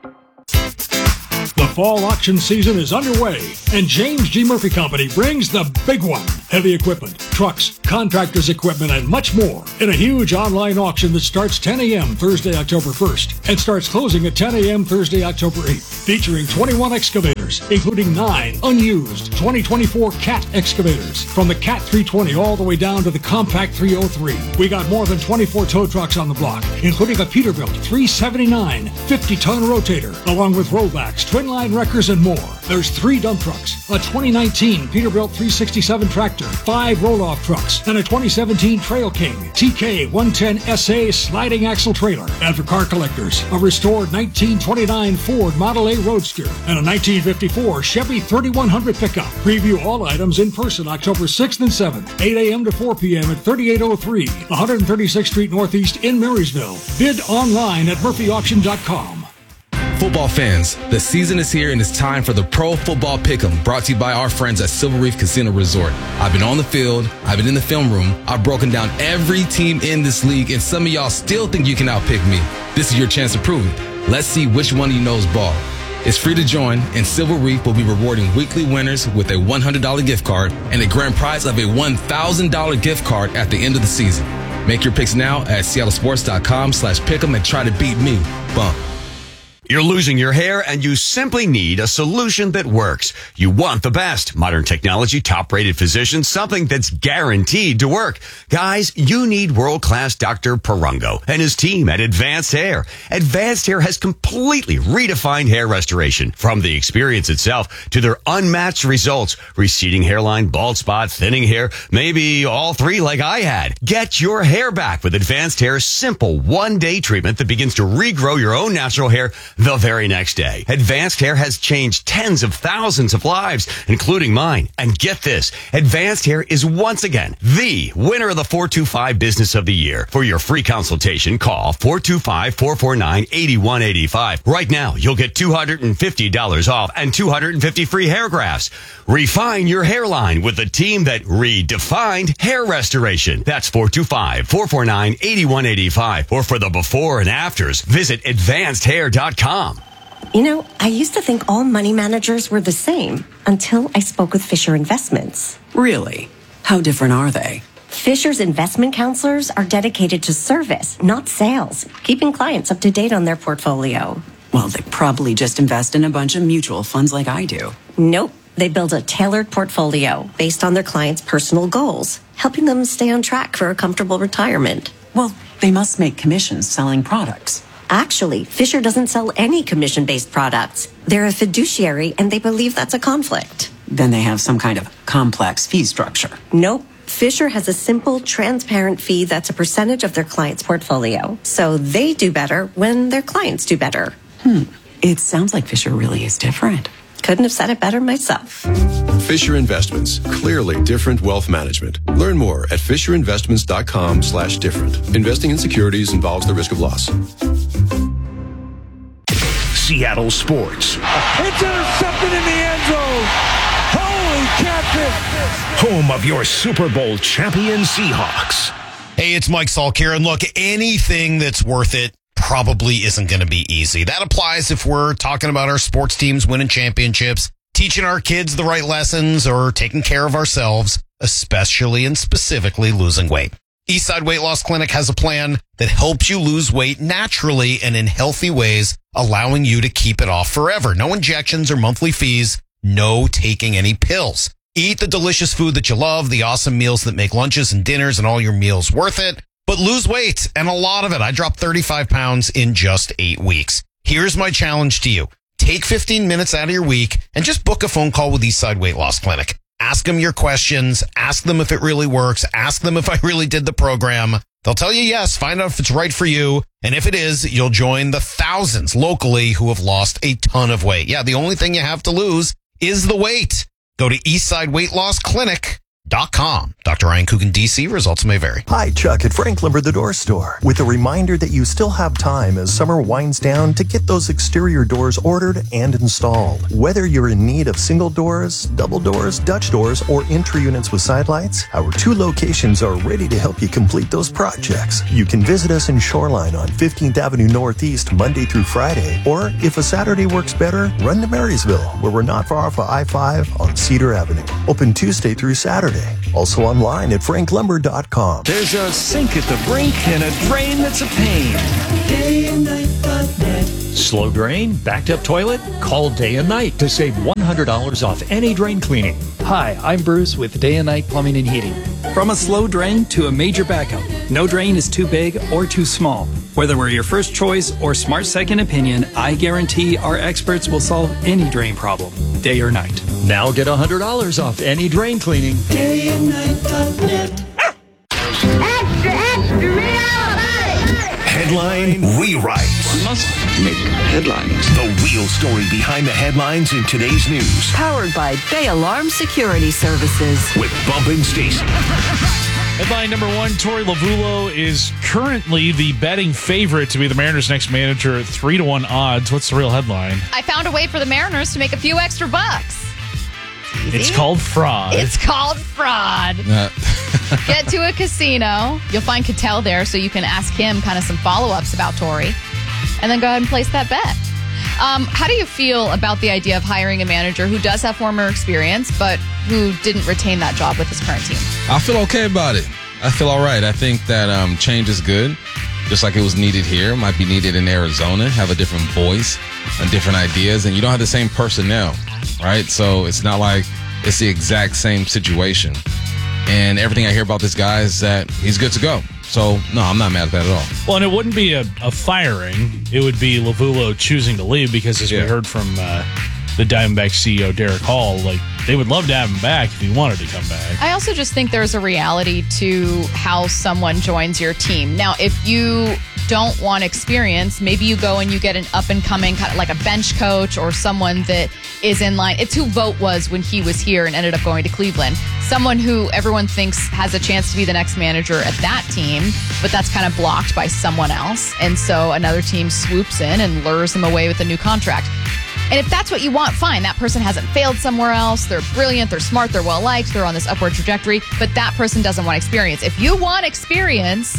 The fall auction season is underway, and James G. Murphy Company brings the big one. Heavy equipment, trucks, contractors' equipment, and much more in a huge online auction that starts ten a.m. Thursday, October first, and starts closing at ten a.m. Thursday, October eighth, featuring twenty-one excavators, including nine unused twenty twenty-four CAT excavators, from the CAT three twenty all the way down to the Compact three oh three. We got more than twenty-four tow trucks on the block, including a Peterbilt three seventy-nine fifty-ton rotator, along with rollbacks, twin line wreckers, and more. There's three dump trucks, a twenty nineteen Peterbilt three sixty-seven tractor, five roll-off trucks, and a twenty seventeen Trail King T K one ten S A sliding axle trailer. And for car collectors, a restored nineteen twenty-nine Ford Model A Roadster and a nineteen fifty-four Chevy thirty-one hundred pickup. Preview all items in person October sixth and seventh, eight a.m. to four p.m. at thirty-eight oh three one thirty-sixth Street Northeast in Marysville. Bid online at murphy auction dot com.
Football fans, the season is here and it's time for the Pro Football Pick'em, brought to you by our friends at Silver Reef Casino Resort. I've been on the field, I've been in the film room, I've broken down every team in this league, and some of y'all still think you can outpick me. This is your chance to prove it. Let's see which one of you knows ball. It's free to join, and Silver Reef will be rewarding weekly winners with a one hundred dollars gift card and a grand prize of a one thousand dollars gift card at the end of the season. Make your picks now at seattle sports dot com slash pick'em and try to beat me. Bump.
You're losing your hair and you simply need a solution that works. You want the best. Modern technology, top-rated physicians, something that's guaranteed to work. Guys, you need world-class Doctor Perungo and his team at Advanced Hair. Advanced Hair has completely redefined hair restoration. From the experience itself to their unmatched results. Receding hairline, bald spot, thinning hair, maybe all three like I had. Get your hair back with Advanced Hair's simple one-day treatment that begins to regrow your own natural hair the very next day. Advanced Hair has changed tens of thousands of lives, including mine. And get this, Advanced Hair is once again the winner of the four two five Business of the Year. For your free consultation, call four two five, four four nine, eight one eight five. Right now, you'll get two hundred fifty dollars off and two hundred fifty free hair grafts. Refine your hairline with the team that redefined hair restoration. That's four two five, four four nine, eight one eight five. Or for the before and afters, visit advanced hair dot com.
You know, I used to think all money managers were the same until I spoke with Fisher Investments.
Really? How different are they?
Fisher's investment counselors are dedicated to service, not sales, keeping clients up to date on their portfolio.
Well, they probably just invest in a bunch of mutual funds like I do.
Nope. They build a tailored portfolio based on their clients' personal goals, helping them stay on track for a comfortable retirement.
Well, they must make commissions selling products.
Actually, Fisher doesn't sell any commission-based products. They're a fiduciary, and they believe that's a conflict.
Then they have some kind of complex fee structure.
Nope. Fisher has a simple, transparent fee that's a percentage of their client's portfolio. So they do better when their clients do better.
Hmm. It sounds like Fisher really is different.
Couldn't have said it better myself.
Fisher Investments. Clearly different wealth management. Learn more at fisher investments dot com slash different. Investing in securities involves the risk of loss.
Seattle Sports.
It's intercepted in the end zone. Holy catfish.
Home of your Super Bowl champion Seahawks.
Hey, it's Mike Salk here. And look, anything that's worth it probably isn't going to be easy. That applies if we're talking about our sports teams winning championships, teaching our kids the right lessons, or taking care of ourselves, especially and specifically losing weight. Eastside Weight Loss Clinic has a plan that helps you lose weight naturally and in healthy ways, allowing you to keep it off forever. No injections or monthly fees, no taking any pills. Eat the delicious food that you love, the awesome meals that make lunches and dinners and all your meals worth it. But lose weight, and a lot of it. I dropped thirty-five pounds in just eight weeks. Here's my challenge to you. Take fifteen minutes out of your week and just book a phone call with Eastside Weight Loss Clinic. Ask them your questions. Ask them if it really works. Ask them if I really did the program. They'll tell you yes, find out if it's right for you. And if it is, you'll join the thousands locally who have lost a ton of weight. Yeah, the only thing you have to lose is the weight. Go to eastside weight loss clinic dot com. Doctor Ryan Coogan, D C. Results may vary.
Hi, Chuck at Frank Lumber, the door store, with a reminder that you still have time as summer winds down to get those exterior doors ordered and installed. Whether you're in need of single doors, double doors, Dutch doors, or entry units with side lights, our two locations are ready to help you complete those projects. You can visit us in Shoreline on fifteenth Avenue Northeast Monday through Friday, or if a Saturday works better, run to Marysville, where we're not far off of I five on Cedar Avenue. Open Tuesday through Saturday. Also online at frank lumber dot com.
There's a sink at the brink and a drain that's a pain. Day and night dot net. Slow drain? Backed up toilet? Call Day and Night to save one hundred dollars off any drain cleaning.
Hi, I'm Bruce with Day and Night Plumbing and Heating. From a slow drain to a major backup, no drain is too big or too small. Whether we're your first choice or smart second opinion, I guarantee our experts will solve any drain problem, day or night.
Now get one hundred dollars off any drain cleaning. Day and night dot net.
Extra, extra, real
Headline rewrites.
One must make headlines.
The real story behind the headlines in today's news.
Powered by Bay Alarm Security Services.
With Bump and Stacy.
Headline number one, Torey Lovullo is currently the betting favorite to be the Mariners' next manager at three to one odds. What's the real headline?
I found a way for the Mariners to make a few extra bucks. Easy.
It's called fraud.
It's called fraud.
Uh,
Get to a casino. You'll find Cattell there, so you can ask him kind of some follow-ups about Torey, and then go ahead and place that bet. Um, how do you feel about the idea of hiring a manager who does have former experience, but who didn't retain that job with his current team?
I feel okay about it. I feel all right. I think that um, change is good, just like it was needed here. Might be needed in Arizona. Have a different voice and different ideas, and you don't have the same personnel, right? So it's not like it's the exact same situation. And everything I hear about this guy is that he's good to go. So, no, I'm not mad at that at all.
Well, and it wouldn't be a, a firing. It would be Lovullo choosing to leave because, as yeah. we heard from uh, the Diamondbacks C E O, Derek Hall, like, they would love to have him back if he wanted to come back.
I also just think there's a reality to how someone joins your team. Now, if you don't want experience, maybe you go and you get an up-and-coming, kind of like a bench coach or someone that is in line. It's who Vogt was when he was here and ended up going to Cleveland. Someone who everyone thinks has a chance to be the next manager at that team, but that's kind of blocked by someone else. And so another team swoops in and lures them away with a new contract. And if that's what you want, fine. That person hasn't failed somewhere else. They're brilliant. They're smart. They're well-liked. They're on this upward trajectory. But that person doesn't want experience. If you want experience,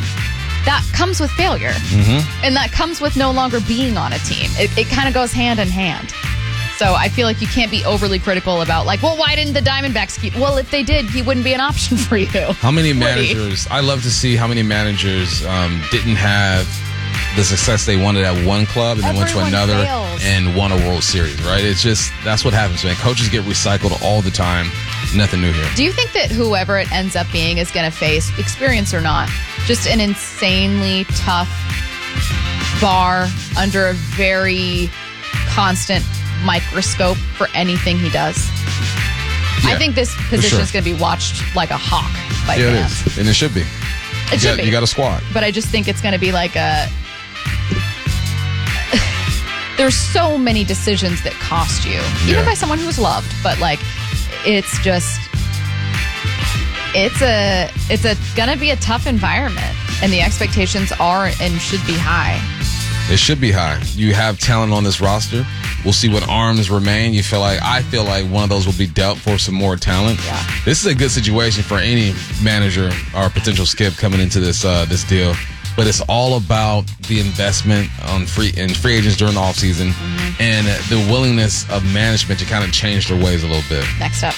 that comes with failure. Mm-hmm. And that comes with no longer being on a team. It, it kind of goes hand in hand. So I feel like you can't be overly critical about, like, well, why didn't the Diamondbacks keep? Well, if they did, he wouldn't be an option for you.
How many managers? I love to see how many managers um, didn't have the success they wanted at one club and then went to another fails. and won a World Series, right? It's just, that's what happens, man. Coaches get recycled all the time. Nothing new here.
Do you think that whoever it ends up being is going to face, experience or not, just an insanely tough bar under a very constant microscope for anything he does? Yeah, I think this position sure. is going to be watched like a hawk by
yeah,
fans.
It is. And it should be.
It
you
should
got,
be.
You got a squad.
But I just think it's going to be like a... There's so many decisions that cost you, even yeah. by someone who's loved, but like, it's just, it's a, it's a gonna be a tough environment, and the expectations are and should be high.
It should be high. You have talent on this roster. We'll see what arms remain. You feel like, I feel like one of those will be dealt for some more talent.
Yeah.
This is a good situation for any manager or potential skip coming into this uh, this deal. But it's all about the investment on free in free agents during the offseason mm-hmm. and the willingness of management to kind of change their ways a little bit.
Next up.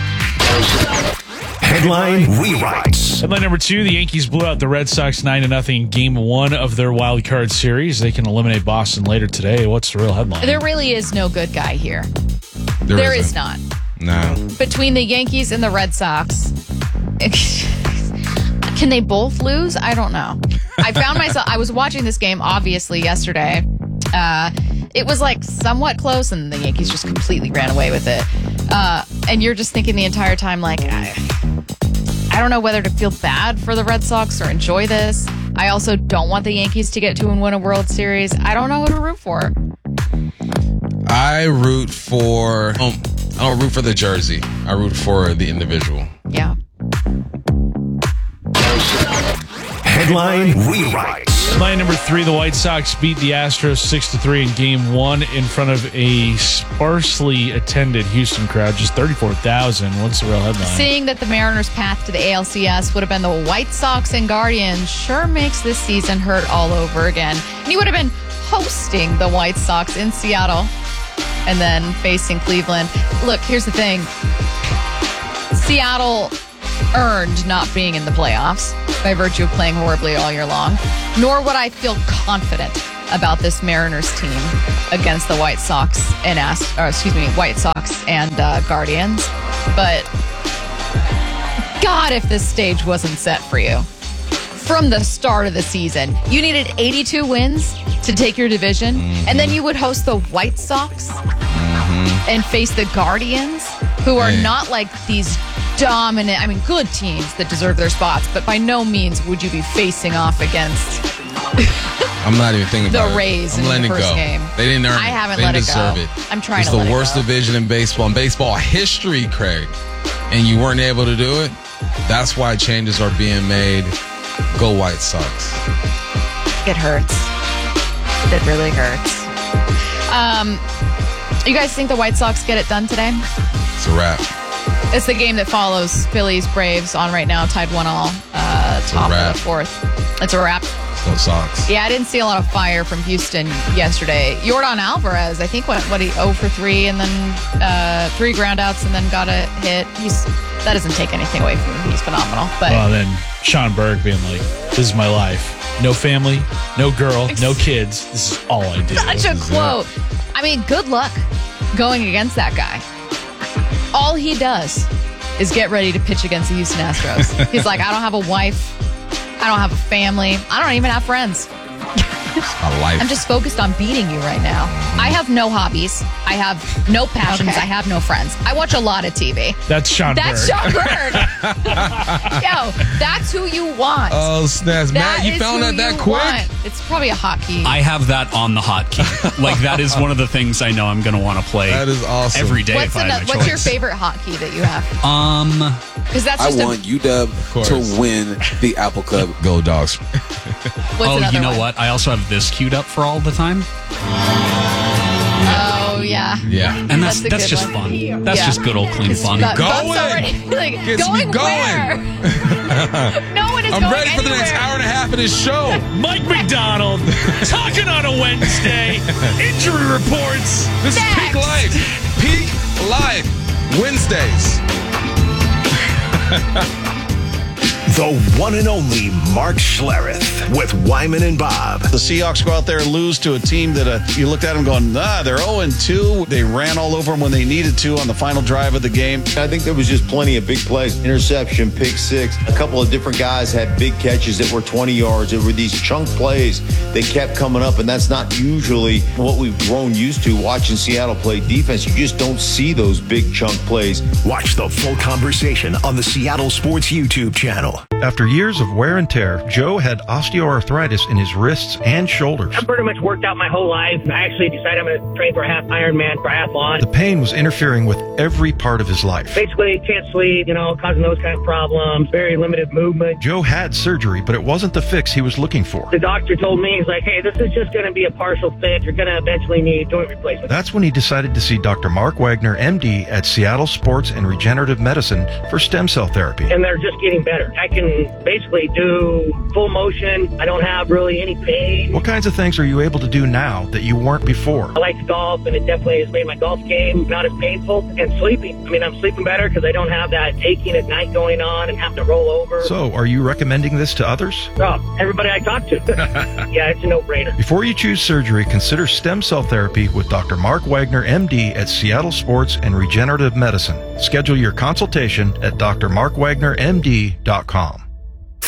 Headline rewrites.
Headline number two, the Yankees blew out the Red Sox nine to nothing in game one of their wild card series. They can eliminate Boston later today. What's the real headline?
There really is no good guy here.
There,
there is not.
No.
Between the Yankees and the Red Sox, can they both lose? I don't know. I found myself, I was watching this game, obviously, yesterday. Uh, it was like somewhat close, and the Yankees just completely ran away with it. Uh, and you're just thinking the entire time, like, I, I don't know whether to feel bad for the Red Sox or enjoy this. I also don't want the Yankees to get to and win a World Series. I don't know who to root for.
I root for... Um, I don't root for the jersey. I root for the individual.
Yeah.
Headline rewrites.
Headline number three, the White Sox beat the Astros six to three in game one in front of a sparsely attended Houston crowd, just thirty-four thousand. What's the real headline?
Seeing that the Mariners' path to the A L C S would have been the White Sox and Guardians sure makes this season hurt all over again. And you would have been hosting the White Sox in Seattle and then facing Cleveland. Look, here's the thing. Seattle earned not being in the playoffs by virtue of playing horribly all year long, nor would I feel confident about this Mariners team against the White Sox and Ast- or excuse me, White Sox and uh, Guardians. But God, if this stage wasn't set for you from the start of the season, you needed eighty-two wins to take your division, mm-hmm. and then you would host the White Sox mm-hmm. and face the Guardians, who are hey. not like these dominant, I mean, good teams that deserve their spots, but by no means would you be facing off against
I'm not even thinking about
the Rays
it. I'm
in the first
go.
game.
They didn't earn
I haven't
it. They
let
didn't
it go.
deserve it.
I'm trying
it's
to let it go.
It's the worst division in baseball, in baseball history, Craig. And you weren't able to do it. That's why changes are being made. Go White Sox.
It hurts. It really hurts. Um, you guys think the White Sox get it done today?
It's a wrap.
It's the game that follows Phillies Braves on right now, tied one all, uh, top of the fourth. It's a wrap.
Go Sox.
Yeah, I didn't see a lot of fire from Houston yesterday. Yordan Alvarez, I think, went, what, he oh for three and then uh, three groundouts and then got a hit. He's That doesn't take anything away from him. He's phenomenal. But
well, then Sean Berg being like, this is my life. No family, no girl, no kids. This is all I do.
Such a quote. I mean, good luck going against that guy. All he does is get ready to pitch against the Houston Astros. He's like, I don't have a wife. I don't have a family. I don't even have friends.
A life.
I'm just focused on beating you right now. I have no hobbies. I have no passions. Okay. I have no friends. I watch a lot of T V.
That's Sean
That's
Berg.
Sean Berg. Yo, that's who you want.
Oh, snaps.
That
Matt, you found that that quick?
Want. It's probably a hotkey.
I have that on the hotkey. Like, that is one of the things I know I'm going to want to play.
That is awesome.
Every day.
What's,
if I
the,
have a
what's
choice.
your favorite hotkey that you have?
Um,
Because that's
I
just
want
a,
U W to win the Apple Cup.
Go Dogs.
oh, you know
one?
what? I also have this queued up for all the time.
Oh, yeah.
Yeah.
And that's
That's a
that's
good
just
one.
fun. That's
Yeah.
just good old clean fun.
But
Going.
Buck's already, like,
Gets
going,
me going.
where? No one is
I'm
going
ready for the
anywhere.
next hour and a half of this show.
Mike McDonald talking on a Wednesday. Injury reports.
This
Next.
is Peak Life. Peak Life. Wednesdays.
The one and only Mark Schlereth with Wyman and Bob.
The Seahawks go out there and lose to a team that uh, you looked at them going, nah, they're oh and two. They ran all over them when they needed to on the final drive of the game.
I think there was just plenty of big plays. Interception, pick six. A couple of different guys had big catches that were twenty yards. It were these chunk plays that kept coming up, and that's not usually what we've grown used to watching Seattle play defense. You just don't see those big chunk plays.
Watch the full conversation on the Seattle Sports YouTube channel.
After years of wear and tear, Joe had osteoarthritis in his wrists and shoulders.
I've pretty much worked out my whole life. I actually decided I'm going to train for a half Ironman triathlon.
The pain was interfering with every part of his life.
Basically, can't sleep, you know, causing those kind of problems, very limited movement.
Joe had surgery, but it wasn't the fix he was looking for.
The doctor told me, he's like, hey, this is just going to be a partial fix. You're going to eventually need joint replacement.
That's when he decided to see Doctor Mark Wagner, M D, at Seattle Sports and Regenerative Medicine for stem cell therapy.
And they're just getting better. I can basically do full motion. I don't have really any pain.
What kinds of things are you able to do now that you weren't before?
I like to golf, and it definitely has made my golf game not as painful. And sleeping. I mean, I'm sleeping better because I don't have that aching at night going on and have to roll over.
So, are you recommending this to others?
Oh, everybody I talk to. Yeah, it's a no-brainer.
Before you choose surgery, consider stem cell therapy with Doctor Mark Wagner, M D, at Seattle Sports and Regenerative Medicine. Schedule your consultation at d r mark wagner m d dot com.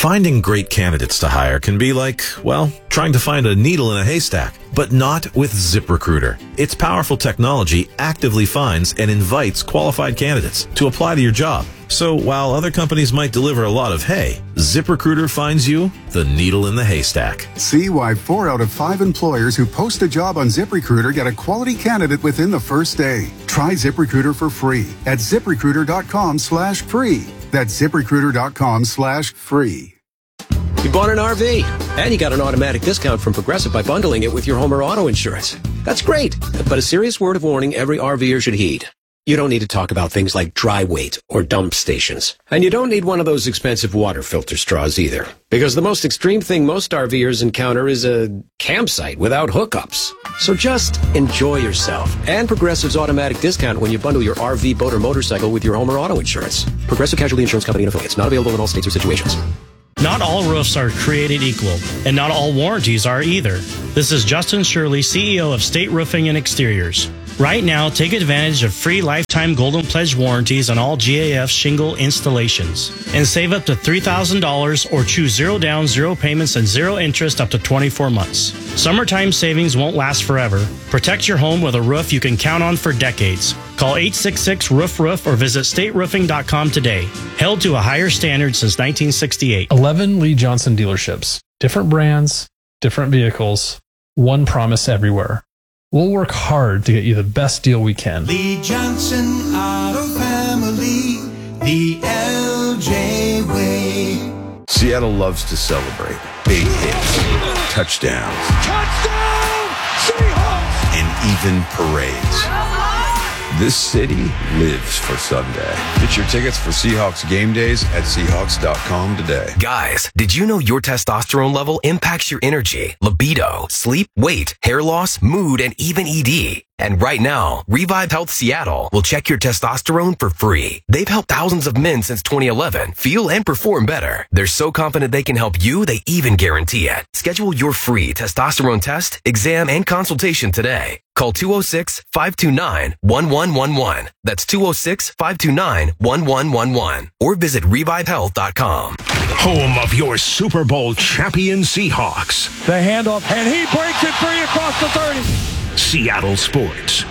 Finding great candidates to hire can be like, well, trying to find a needle in a haystack, but not with ZipRecruiter. Its powerful technology actively finds and invites qualified candidates to apply to your job. So while other companies might deliver a lot of hay, ZipRecruiter finds you the needle in the haystack.
See why four out of five employers who post a job on ZipRecruiter get a quality candidate within the first day. Try ZipRecruiter for free at ZipRecruiter.com slash free. That's ZipRecruiter.com slash free.
You bought an R V, and you got an automatic discount from Progressive by bundling it with your home or auto insurance. That's great, but a serious word of warning every RVer should heed. You don't need to talk about things like dry weight or dump stations. And you don't need one of those expensive water filter straws either. Because the most extreme thing most RVers encounter is a campsite without hookups. So just enjoy yourself. And Progressive's automatic discount when you bundle your R V, boat, or motorcycle with your home or auto insurance. Progressive Casualty Insurance Company and affiliates. Not available in all states or situations.
Not all roofs are created equal, and not all warranties are either. This is Justin Shirley, C E O of State Roofing and Exteriors. Right now, take advantage of free lifetime Golden Pledge warranties on all G A F shingle installations. And save up to three thousand dollars or choose zero down, zero payments, and zero interest up to twenty-four months. Summertime savings won't last forever. Protect your home with a roof you can count on for decades. Call eight six six, roof roof or visit state roofing dot com today. Held to a higher standard since nineteen sixty-eight.
eleven Lee Johnson dealerships. Different brands, different vehicles, one promise everywhere. We'll work hard to get you the best deal we can.
Lee Johnson Auto Family, the L J way.
Seattle loves to celebrate big hits, touchdowns,
Touchdown, Seahawks!
and even parades. This city lives for Sunday. Get your tickets for Seahawks game days at Seahawks dot com today.
Guys, did you know your testosterone level impacts your energy, libido, sleep, weight, hair loss, mood, and even E D? And right now, Revive Health Seattle will check your testosterone for free. They've helped thousands of men since twenty eleven feel and perform better. They're so confident they can help you, they even guarantee it. Schedule your free testosterone test, exam, and consultation today. Call two oh six, five two nine, one one one one. That's two oh six, five two nine, one one one one. Or visit revive health dot com.
Home of your Super Bowl champion Seahawks.
The handoff, and he breaks it free across the thirty.
Seattle Sports.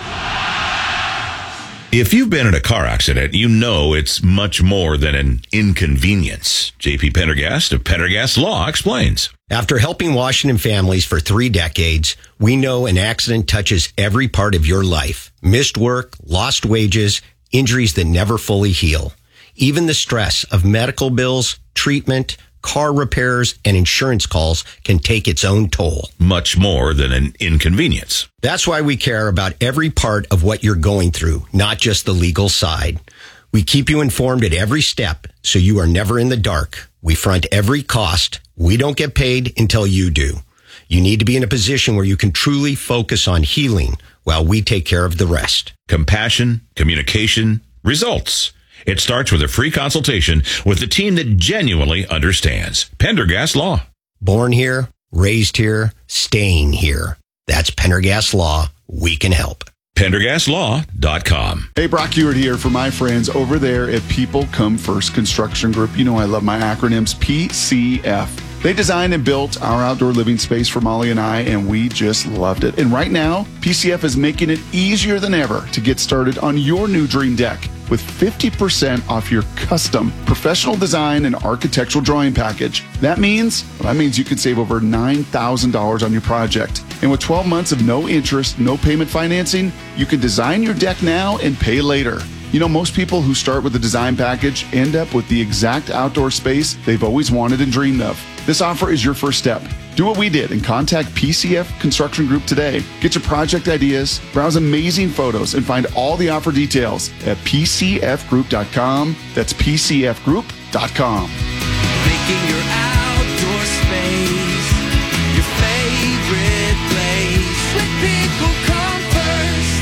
If you've been in a car accident, you know it's much more than an inconvenience. J P Pendergast of Pendergast Law explains.
After helping Washington families for three decades, we know an accident touches every part of your life. Missed work, lost wages, injuries that never fully heal. Even the stress of medical bills, treatment, car repairs, and insurance calls can take its own toll.
Much more than an inconvenience.
That's why we care about every part of what you're going through, not just the legal side. We keep you informed at every step, so you are never in the dark. We front every cost. We don't get paid until you do. You need to be in a position where you can truly focus on healing while we take care of the rest.
Compassion, communication, results. It starts with a free consultation with the team that genuinely understands. Pendergast Law.
Born here, raised here, staying here. That's Pendergast Law. We can help.
Pendergast Law dot com.
Hey, Brock Hewitt here for my friends over there at People Come First Construction Group. You know I love my acronyms, P C F. They designed and built our outdoor living space for Molly and I, and we just loved it. And right now, P C F is making it easier than ever to get started on your new dream deck with fifty percent off your custom professional design and architectural drawing package. That means, well, that means you can save over nine thousand dollars on your project. And with twelve months of no interest, no payment financing, you can design your deck now and pay later. You know, most people who start with a design package end up with the exact outdoor space they've always wanted and dreamed of. This offer is your first step. Do what we did and contact P C F Construction Group today. Get your project ideas, browse amazing photos, and find all the offer details at P C F group dot com. That's P C F group dot com.
Making your outdoor space your favorite place. Let people come first.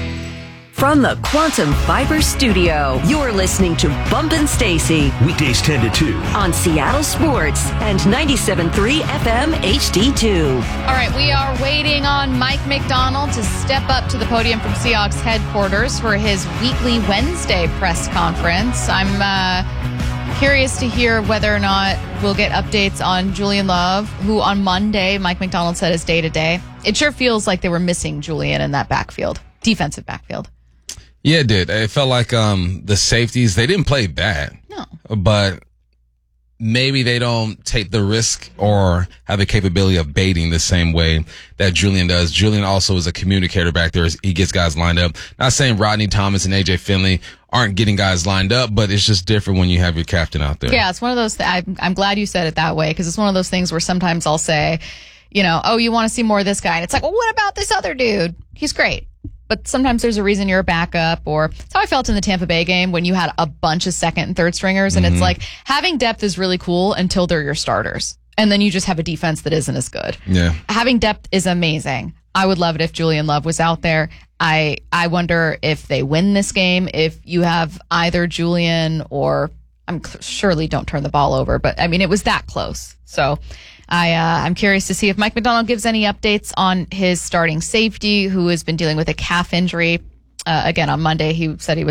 From the Quantum Fiber Studio, you're listening to Bumpin' Stacy.
Weekdays ten to two.
On Seattle Sports and ninety-seven point three F M H D two.
All right, we are waiting on Mike McDonald to step up to the podium from Seahawks headquarters for his weekly Wednesday press conference. I'm uh, Curious to hear whether or not we'll get updates on Julian Love, who on Monday, Mike McDonald said is day-to-day. It sure feels like they were missing Julian in that backfield, defensive backfield.
Yeah, it did. It felt like um, the safeties, they didn't play bad.
No.
But maybe they don't take the risk or have the capability of baiting the same way that Julian does. Julian also is a communicator back there. He gets guys lined up. Not saying Rodney Thomas and A J Finley aren't getting guys lined up, but it's just different when you have your captain out there.
Yeah, it's one of those, th- I'm, I'm glad you said it that way, because it's one of those things where sometimes I'll say, you know, oh, you want to see more of this guy. And it's like, well, what about this other dude? He's great. But sometimes there's a reason you're a backup, or that's how I felt in the Tampa Bay game when you had a bunch of second and third stringers. And
Mm-hmm.
it's like having depth is really cool until they're your starters. And then you just have a defense that isn't as good.
Yeah.
Having depth is amazing. I would love it if Julian Love was out there. I I wonder if they win this game, if you have either Julian or I'm surely don't turn the ball over, but I mean, it was that close. So I, uh, I'm curious to see if Mike McDonald gives any updates on his starting safety, who has been dealing with a calf injury. Uh, again, on Monday, he said he was